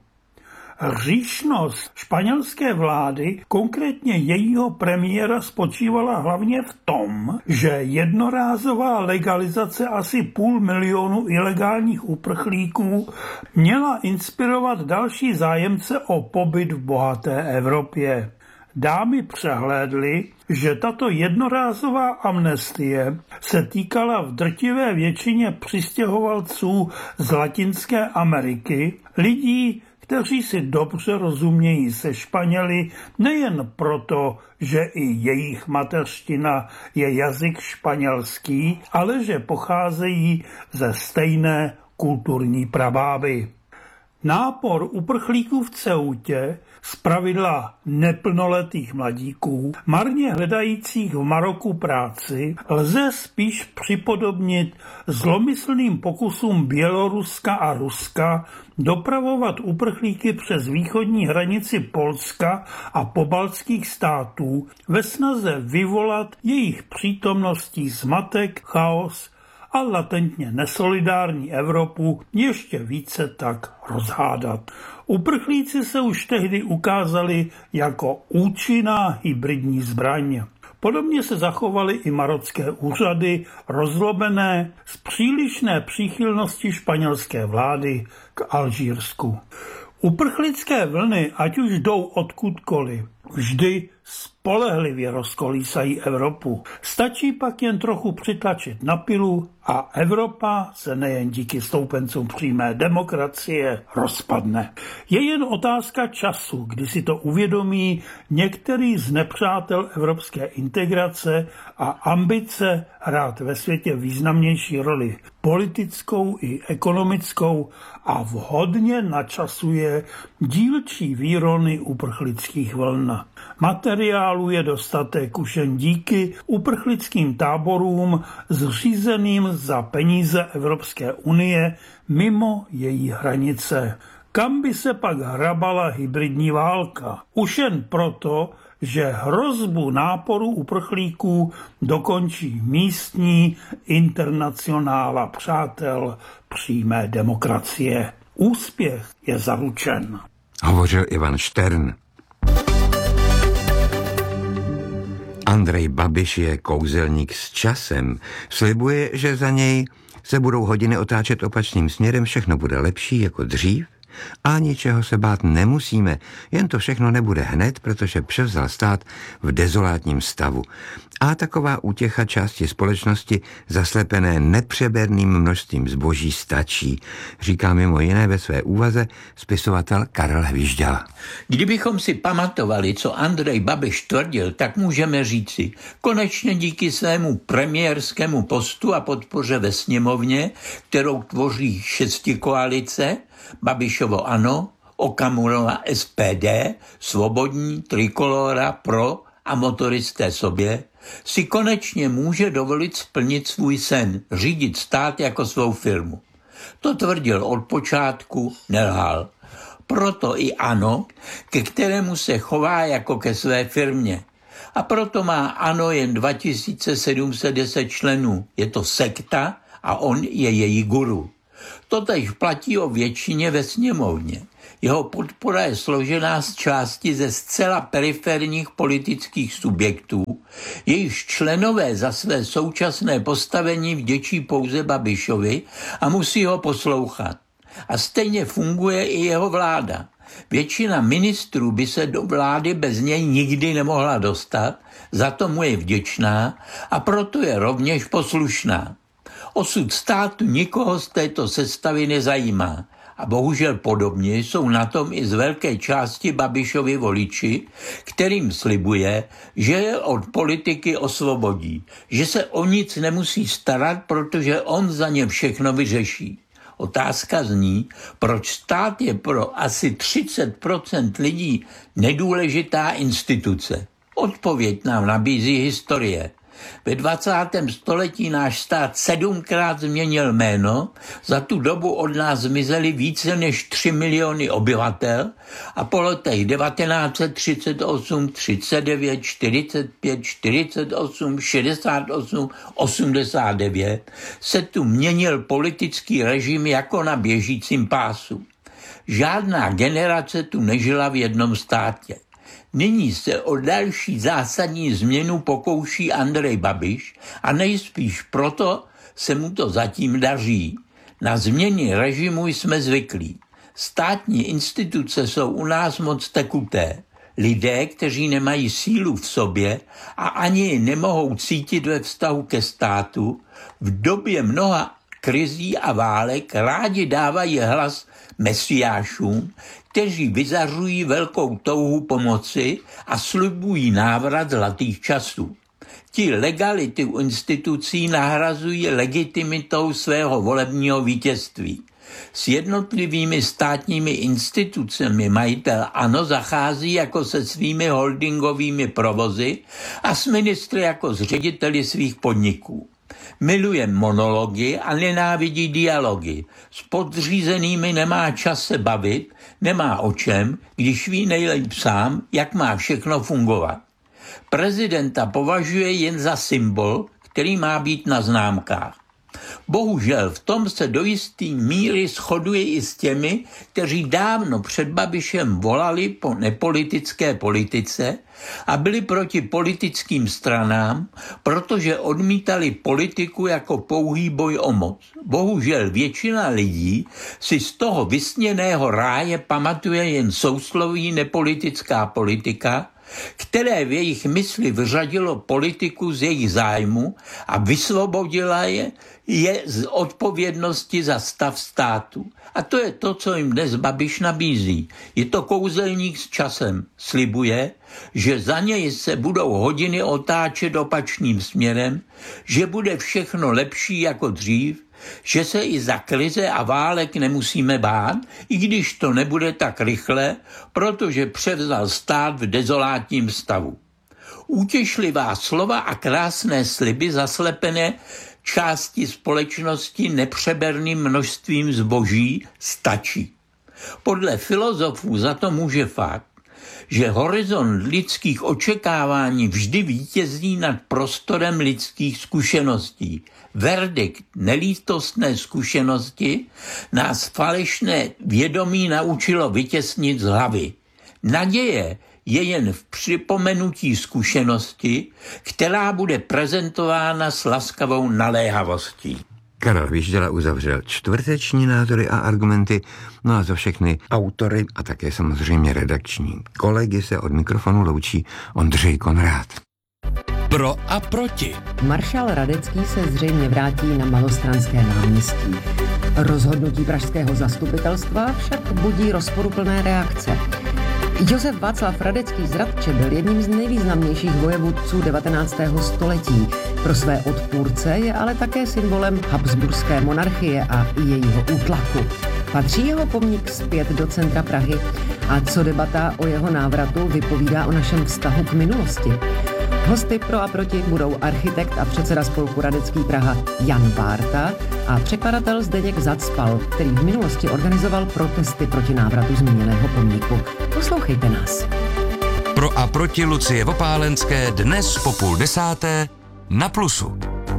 Speaker 10: Hříšnost španělské vlády, konkrétně jejího premiéra, spočívala hlavně v tom, že jednorázová legalizace asi půl milionu ilegálních uprchlíků měla inspirovat další zájemce o pobyt v bohaté Evropě. Dámy přehlédly, že tato jednorázová amnestie se týkala v drtivé většině přistěhovalců z Latinské Ameriky, lidí, kteří si dobře rozumějí se Španěli nejen proto, že i jejich mateřština je jazyk španělský, ale že pocházejí ze stejné kulturní prabáby. Nápor uprchlíků v Ceutě, zpravidla neplnoletých mladíků, marně hledajících v Maroku práci, lze spíš připodobnit zlomyslným pokusům Běloruska a Ruska dopravovat uprchlíky přes východní hranici Polska a pobaltských států ve snaze vyvolat jejich přítomností zmatek, chaos a latentně nesolidární Evropu ještě více tak rozhádat. Uprchlíci se už tehdy ukázali jako účinná hybridní zbraň. Podobně se zachovaly i marocké úřady, rozlobené z přílišné příchylnosti španělské vlády k Alžírsku. Uprchlické vlny, ať už jdou odkudkoliv, vždy spolehlivě rozkolísají Evropu. Stačí pak jen trochu přitlačit na pilu a Evropa se nejen díky stoupencům přímé demokracie rozpadne. Je jen otázka času, kdy si to uvědomí některý z nepřátel evropské integrace a ambice hrát ve světě významnější roli politickou i ekonomickou a vhodně načasuje dílčí výrony uprchlických vln. Materiálu je dostatek už jen díky uprchlickým táborům zřízeným za peníze Evropské unie mimo její hranice. Kam by se pak hrabala hybridní válka? Už jen proto, že hrozbu náporu uprchlíků dokončí místní internacionála přátel přímé demokracie. Úspěch je zaručen.
Speaker 4: Hovořil Ivan Štern. Andrej Babiš je kouzelník s časem. Slibuje, že za něj se budou hodiny otáčet opačným směrem, všechno bude lepší jako dřív a ničeho se bát nemusíme, jen to všechno nebude hned, protože převzal stát v dezolátním stavu. A taková útěcha části společnosti zaslepené nepřeberným množstvím zboží stačí, říká mimo jiné ve své úvaze spisovatel Karel Hvížďal.
Speaker 11: Kdybychom si pamatovali, co Andrej Babiš tvrdil, tak můžeme říci, konečně díky svému premiérskému postu a podpoře ve sněmovně, kterou tvoří šestikoalice, Babišovo ANO, Okamurova S P D, Svobodní, Trikolóra, Pro a motoristé sobě, si konečně může dovolit splnit svůj sen, řídit stát jako svou firmu. To tvrdil od počátku, nelhal. Proto i ANO, ke kterému se chová jako ke své firmě. A proto má ANO jen dva tisíce sedm set deset členů. Je to sekta a on je její guru. Totéž platí o většině ve sněmovně. Jeho podpora je složená z části ze zcela periferních politických subjektů, jejichž členové za své současné postavení vděčí pouze Babišovi a musí ho poslouchat. A stejně funguje i jeho vláda. Většina ministrů by se do vlády bez něj nikdy nemohla dostat, za to mu je vděčná a proto je rovněž poslušná. Osud státu nikoho z této sestavy nezajímá. A bohužel podobně jsou na tom i z velké části Babišovi voliči, kterým slibuje, že je od politiky osvobodí, že se o nic nemusí starat, protože on za ně všechno vyřeší. Otázka zní, proč stát je pro asi třicet procent lidí nedůležitá instituce. Odpověď nám nabízí historie. Ve dvacátém století náš stát sedmkrát změnil jméno, za tu dobu od nás zmizely více než tři miliony obyvatel a po letech devatenáct set třicet osm, třicet devět, čtyřicet pět, čtyřicet osm, šedesát osm, osmdesát devět se tu měnil politický režim jako na běžícím pásu. Žádná generace tu nežila v jednom státě. Nyní se o další zásadní změnu pokouší Andrej Babiš a nejspíš proto se mu to zatím daří. Na změny režimu jsme zvyklí. Státní instituce jsou u nás moc tekuté. Lidé, kteří nemají sílu v sobě a ani ji nemohou cítit ve vztahu ke státu, v době mnoha krizí a válek rádi dávají hlas mesiášům, kteří vyzařují velkou touhu pomoci a slibují návrat zlatých časů. Ti legality institucí nahrazují legitimitou svého volebního vítězství. S jednotlivými státními institucemi majitel ANO zachází jako se svými holdingovými provozy a s ministry jako s řediteli svých podniků. Miluje monology a nenávidí dialogy. S podřízenými nemá čas se bavit, nemá o čem, když ví nejlépe sám, jak má všechno fungovat. Prezidenta považuje jen za symbol, který má být na známkách. Bohužel v tom se do jisté míry shoduje i s těmi, kteří dávno před Babišem volali po nepolitické politice a byli proti politickým stranám, protože odmítali politiku jako pouhý boj o moc. Bohužel většina lidí si z toho vysněného ráje pamatuje jen sousloví nepolitická politika, které v jejich mysli vyřadilo politiku z jejich zájmu a vysvobodila je, je z odpovědnosti za stav státu. A to je to, co jim dnes Babiš nabízí. Je to kouzelník s časem. Slibuje, že za něj se budou hodiny otáčet opačným směrem, že bude všechno lepší jako dřív, že se i za krize a válek nemusíme bát, i když to nebude tak rychle, protože převzal stát v dezolátním stavu. Útěšlivá slova a krásné sliby zaslepené části společnosti nepřeberným množstvím zboží stačí. Podle filozofů za to může fakt, že horizont lidských očekávání vždy vítězí nad prostorem lidských zkušeností. Verdikt nelítostné zkušenosti nás falešné vědomí naučilo vytěsnit z hlavy. Naděje je jen v připomenutí zkušenosti, která bude prezentována s laskavou naléhavostí.
Speaker 4: Karel Vyždala uzavřel čtvrteční názory a argumenty, no a za všechny autory a také samozřejmě redakční kolegy se od mikrofonu loučí Ondřej Konrád.
Speaker 5: Pro a proti.
Speaker 12: Maršál Radecký se zřejmě vrátí na Malostranské náměstí. Rozhodnutí pražského zastupitelstva však budí rozporuplné reakce. Josef Václav Radecký z Radče byl jedním z nejvýznamnějších vojevůdců devatenáctého století. Pro své odpůrce je ale také symbolem habsburské monarchie a jejího útlaku. Patří jeho pomník zpět do centra Prahy? A co debata o jeho návratu vypovídá o našem vztahu k minulosti? Hosty pro a proti budou architekt a předseda spolku Radecký Praha Jan Bárta a překladatel Zdeněk Zacpal, který v minulosti organizoval protesty proti návratu zmíněného pomníku. Poslouchejte nás.
Speaker 5: Pro a proti Lucie Vopálenské dnes po půl desáté na Plusu.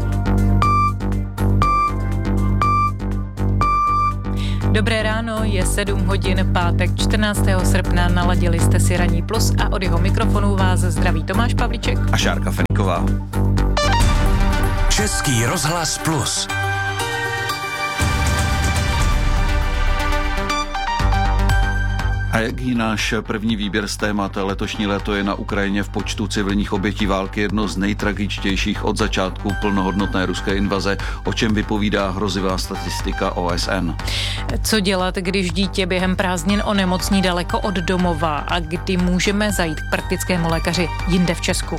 Speaker 13: Dobré ráno, je sedm hodin, pátek čtrnáctého srpna, naladili jste si Ranní Plus a od jeho mikrofonu vás zdraví Tomáš Pavlíček
Speaker 14: a Šárka Feniková.
Speaker 5: Český rozhlas Plus.
Speaker 14: A jaký náš první výběr z témat? Letošní léto je na Ukrajině v počtu civilních obětí války jedno z nejtragičtějších od začátku plnohodnotné ruské invaze, o čem vypovídá hrozivá statistika O S N.
Speaker 13: Co dělat, když dítě během prázdnin onemocní daleko od domova a kdy můžeme zajít k praktickému lékaři jinde v Česku?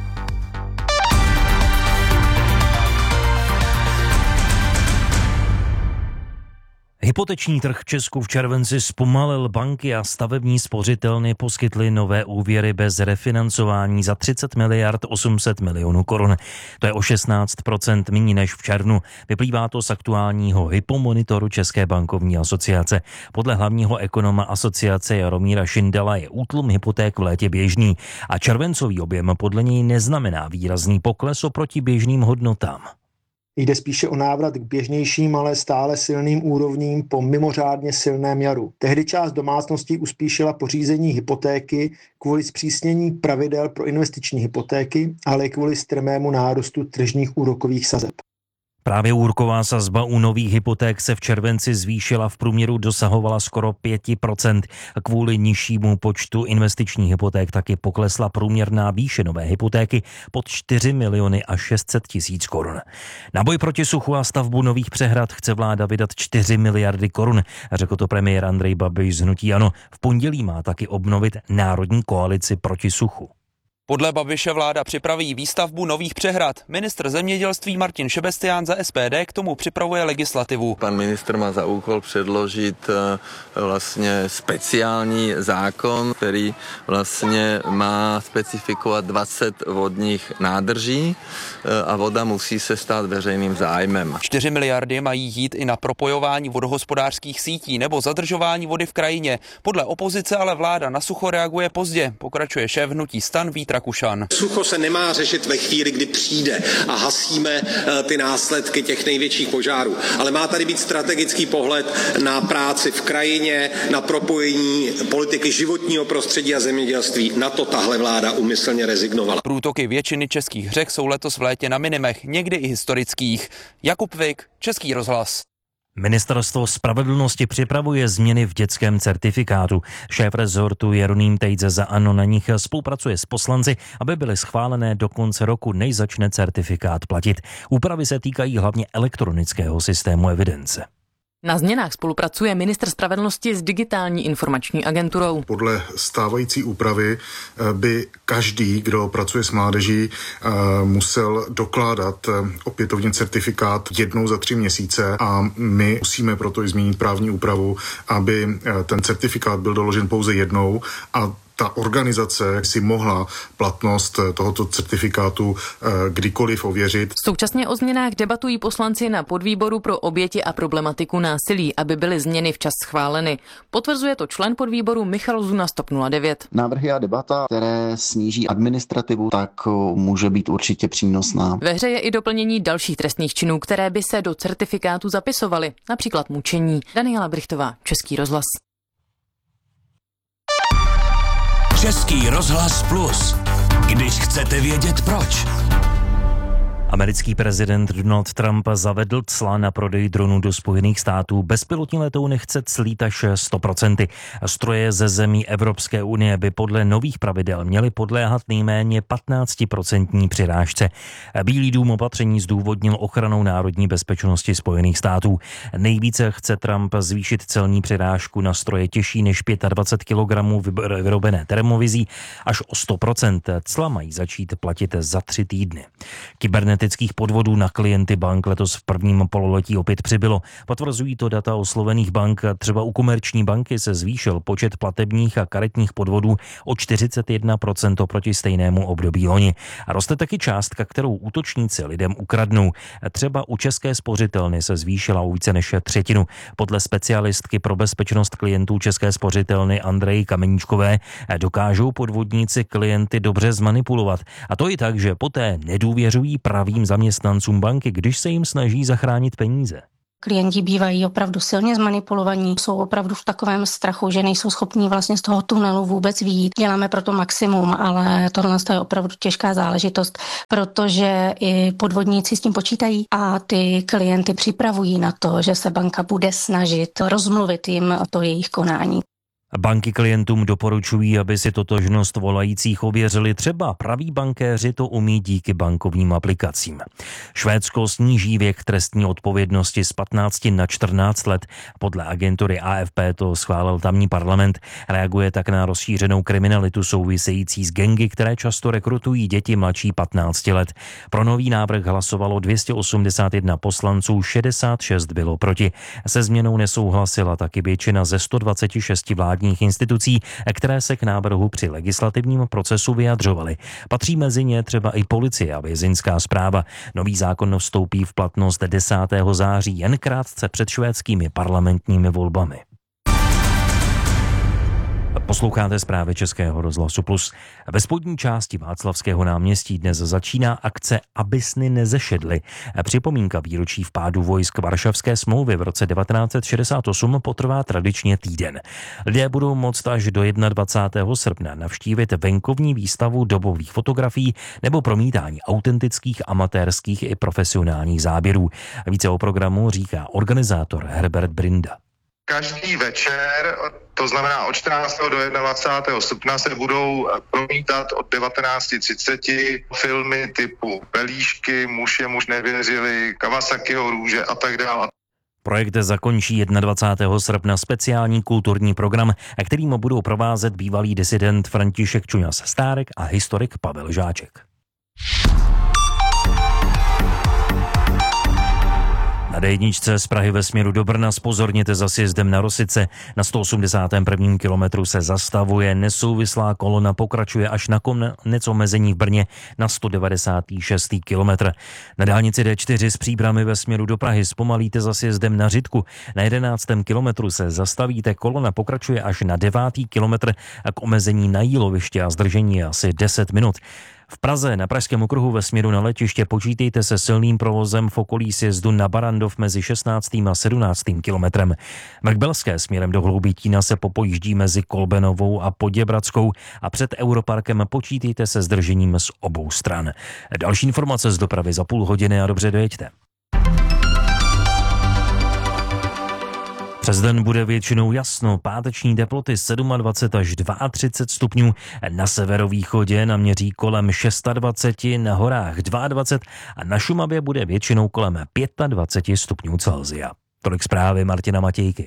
Speaker 3: Hypoteční trh v Česku v červenci zpomalil, banky a stavební spořitelny poskytly nové úvěry bez refinancování za třicet miliard osm set milionů korun. To je o šestnáct procent méně než v červnu. Vyplývá to z aktuálního hypomonitoru České bankovní asociace. Podle hlavního ekonoma asociace Jaromíra Šindela je útlum hypoték v létě běžný a červencový objem podle něj neznamená výrazný pokles oproti běžným hodnotám.
Speaker 15: Jde spíše o návrat k běžnějším, ale stále silným úrovním po mimořádně silném jaru. Tehdy část domácností uspíšila pořízení hypotéky kvůli zpřísnění pravidel pro investiční hypotéky, ale i kvůli strmému nárůstu tržních úrokových sazeb.
Speaker 3: Právě úroková sazba u nových hypoték se v červenci zvýšila, v průměru dosahovala skoro pět procent. Kvůli nižšímu počtu investičních hypoték taky poklesla průměrná výše nové hypotéky pod čtyři miliony a šest set tisíc korun. Na boj proti suchu a stavbu nových přehrad chce vláda vydat čtyři miliardy korun, řekl to premiér Andrej Babiš z hnutí ANO. V pondělí má taky obnovit národní koalici proti suchu.
Speaker 16: Podle Babiše vláda připraví výstavbu nových přehrad. Ministr zemědělství Martin Šebestián za S P D k tomu připravuje legislativu.
Speaker 17: Pan ministr má za úkol předložit vlastně speciální zákon, který vlastně má specifikovat dvacet vodních nádrží a voda musí se stát veřejným zájmem.
Speaker 16: čtyři miliardy mají jít i na propojování vodohospodářských sítí nebo zadržování vody v krajině. Podle opozice ale vláda na sucho reaguje pozdě, pokračuje šéf hnutí STAN Vít Rakušan.
Speaker 18: Sucho se nemá řešit ve chvíli, kdy přijde a hasíme ty následky těch největších požárů, ale má tady být strategický pohled na práci v krajině, na propojení politiky životního prostředí a zemědělství. Na to tahle vláda úmyslně rezignovala.
Speaker 16: Průtoky většiny českých řek jsou letos v létě na minimech, někdy i historických. Jakub Vik, Český rozhlas.
Speaker 3: Ministerstvo spravedlnosti připravuje změny v dětském certifikátu. Šéf rezortu Jeroným Tejce za ANO na nich spolupracuje s poslanci, aby byly schválené do konce roku, než začne certifikát platit. Úpravy se týkají hlavně elektronického systému evidence.
Speaker 13: Na změnách spolupracuje ministr spravedlnosti s digitální informační agenturou.
Speaker 19: Podle stávající úpravy by každý, kdo pracuje s mládeží, musel dokládat opětovně certifikát jednou za tři měsíce a my musíme proto i změnit právní úpravu, aby ten certifikát byl doložen pouze jednou a ta organizace si mohla platnost tohoto certifikátu kdykoliv ověřit.
Speaker 13: Současně o změnách debatují poslanci na podvýboru pro oběti a problematiku násilí, aby byly změny včas schváleny. Potvrzuje to člen podvýboru Michal Zuna z TOP nula devět.
Speaker 20: Návrhy a debata, které sníží administrativu, tak může být určitě přínosná.
Speaker 13: Ve hře je i doplnění dalších trestných činů, které by se do certifikátu zapisovaly, například mučení. Daniela Brichtová, Český rozhlas.
Speaker 5: Český rozhlas Plus. Když chcete vědět proč.
Speaker 3: Americký prezident Donald Trump zavedl cla na prodej dronů do Spojených států. Bezpilotní letouny chce clít až sto procent. Stroje ze zemí Evropské unie by podle nových pravidel měly podléhat nejméně patnáctiprocentní přirážce. Bílý dům opatření zdůvodnil ochranou národní bezpečnosti Spojených států. Nejvíce chce Trump zvýšit celní přirážku na stroje těžší než dvacet pět kilogramů vyrobené termovizí až o sto procent. Cla mají začít platit za tři týdny. Kybernetické kybernetických podvodů na klienty bank letos v prvním pololetí opět přibylo. Potvrzují to data oslovených bank. Třeba u Komerční banky se zvýšil počet platebních a karetních podvodů o čtyřicet jedna procent oproti stejnému období loni. A roste taky částka, kterou útočníci lidem ukradnou. Třeba u České spořitelny se zvýšila o více než třetinu. Podle specialistky pro bezpečnost klientů České spořitelny Andreji Kameníčkové dokážou podvodníci klienty dobře zmanipulovat. A to i tak, že poté nedůvěřují pravým zaměstnancům banky, když se jim snaží zachránit peníze.
Speaker 21: Klienti bývají opravdu silně zmanipulovaní, jsou opravdu v takovém strachu, že nejsou schopní vlastně z toho tunelu vůbec vyjít. Děláme proto maximum, ale tohle je opravdu těžká záležitost, protože i podvodníci s tím počítají a ty klienty připravují na to, že se banka bude snažit rozmluvit jim to jejich konání.
Speaker 3: Banky klientům doporučují, aby si totožnost volajících ověřili. Třeba praví bankéři to umí díky bankovním aplikacím. Švédsko sníží věk trestní odpovědnosti z patnácti na čtrnáct let. Podle agentury A F P to schválil tamní parlament. Reaguje tak na rozšířenou kriminalitu související s gangy, které často rekrutují děti mladší patnácti let. Pro nový návrh hlasovalo dvě stě osmdesát jedna poslanců, šedesát šest bylo proti. Se změnou nesouhlasila taky většina ze sto dvacet šest vládních institucí, které se k návrhu při legislativním procesu vyjadřovaly. Patří mezi ně třeba i policie a vězeňská správa. Nový zákon vstoupí v platnost desátého září, jen krátce před švédskými parlamentními volbami. Posloucháte zprávy Českého rozhlasu Plus. Ve spodní části Václavského náměstí dnes začíná akce Aby sny nezešedly. Připomínka výročí vpádu vojsk Varšavské smlouvy v roce devatenáct set šedesát osm potrvá tradičně týden. Lidé budou moct až do dvacátého prvního srpna navštívit venkovní výstavu dobových fotografií nebo promítání autentických, amatérských i profesionálních záběrů. Více o programu říká organizátor Herbert Brinda.
Speaker 22: Každý večer, to znamená od čtrnáctého do dvacátého prvního srpna, se budou promítat od devatenáct třicet filmy typu Pelíšky, Muž je muž nevěřili, Kawasakiho růže a tak dále.
Speaker 3: Projekt zakončí dvacátého prvního srpna speciální kulturní program, kterým budou provázet bývalý disident František Čuňas Stárek a historik Pavel Žáček. Na D jedna z Prahy ve směru do Brna zpozorněte za sjezdem na Rosice. Na sto osmdesátém prvním kilometru se zastavuje, nesouvislá kolona pokračuje až na konec omezení v Brně na sto devadesátý šestý kilometr. Na dálnici D čtyři z Příbrami ve směru do Prahy zpomalíte za sjezdem na Řitku. Na jedenáctém kilometru se zastavíte, kolona pokračuje až na devátý kilometr a k omezení na Jíloviště a zdržení je asi deset minut. V Praze na Pražském okruhu ve směru na letiště počítejte se silným provozem v okolí sjezdu na Barandov mezi šestnáctým a sedmnáctým kilometrem. Mrkbelské směrem do Hloubitína se popojíždí mezi Kolbenovou a Poděbradskou a před Europarkem počítejte se zdržením z obou stran. Další informace z dopravy za půl hodiny a dobře dojeďte. Přes den bude většinou jasno, páteční teploty dvacet sedm až třicet dva stupňů, na severovýchodě naměří kolem dvacet šest, na horách dvacet dva a na Šumavě bude většinou kolem dvacet pět stupňů Celsia. Tolik zprávy Martina Matějky.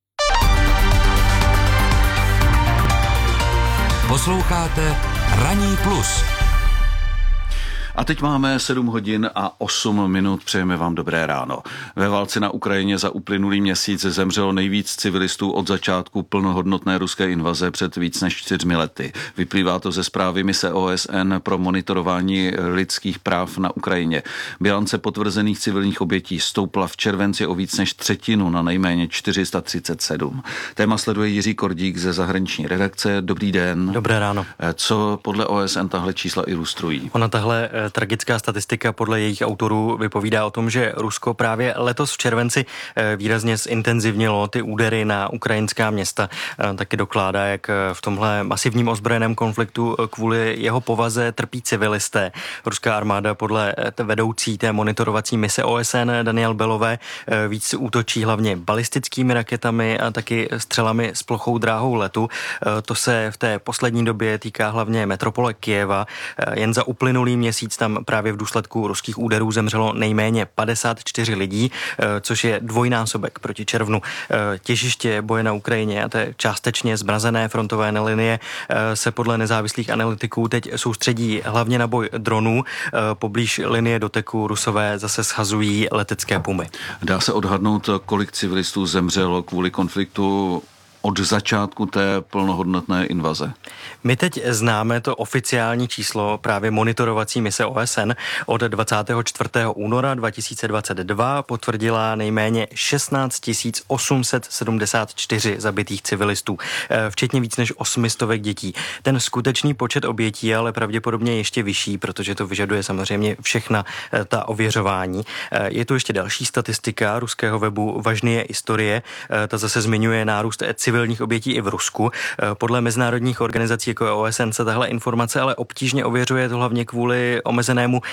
Speaker 5: Posloucháte Ranní plus.
Speaker 14: A teď máme sedm hodin a osm minut, přejeme vám dobré ráno. Ve válce na Ukrajině za uplynulý měsíc zemřelo nejvíc civilistů od začátku plnohodnotné ruské invaze před víc než čtyřmi lety. Vyplývá to ze zprávy mise O S N pro monitorování lidských práv na Ukrajině. Bilance potvrzených civilních obětí stoupla v červenci o víc než třetinu na nejméně čtyři sta třicet sedm. Téma sleduje Jiří Kordík ze zahraniční redakce. Dobrý den.
Speaker 23: Dobré ráno.
Speaker 14: Co podle O S N tahle čísla ilustrují?
Speaker 23: Ona tahle tragická statistika podle jejich autorů vypovídá o tom, že Rusko právě letos v červenci výrazně zintenzivnilo ty údery na ukrajinská města. Taky dokládá, jak v tomhle masivním ozbrojeném konfliktu kvůli jeho povaze trpí civilisté. Ruská armáda podle vedoucí té monitorovací mise O S N Daniel Belové víc útočí hlavně balistickými raketami a taky střelami s plochou dráhou letu. To se v té poslední době týká hlavně metropole Kyjeva. Jen za uplynulý měsíc Navíc tam právě v důsledku ruských úderů zemřelo nejméně padesát čtyři lidí, což je dvojnásobek proti červnu. Těžiště boje na Ukrajině a té částečně zmrazené frontové linie se podle nezávislých analytiků teď soustředí hlavně na boj dronů. Poblíž linie doteku Rusové zase schazují letecké pumy.
Speaker 14: Dá se odhadnout, kolik civilistů zemřelo kvůli konfliktu od začátku té plnohodnotné invaze?
Speaker 23: My teď známe to oficiální číslo právě monitorovací mise O S N. Od dvacátého čtvrtého února dva tisíce dvacet dva potvrdila nejméně šestnáct tisíc osm set sedmdesát čtyři zabitých civilistů, včetně víc než osmistovek dětí. Ten skutečný počet obětí je ale pravděpodobně ještě vyšší, protože to vyžaduje samozřejmě všechna ta ověřování. Je tu ještě další statistika ruského webu Važnie historie. Ta zase zmiňuje nárůst civilních obětí i v Rusku. Podle mezinárodních organizací jako O S N se tahle informace ale obtížně ověřuje, to hlavně kvůli omezenému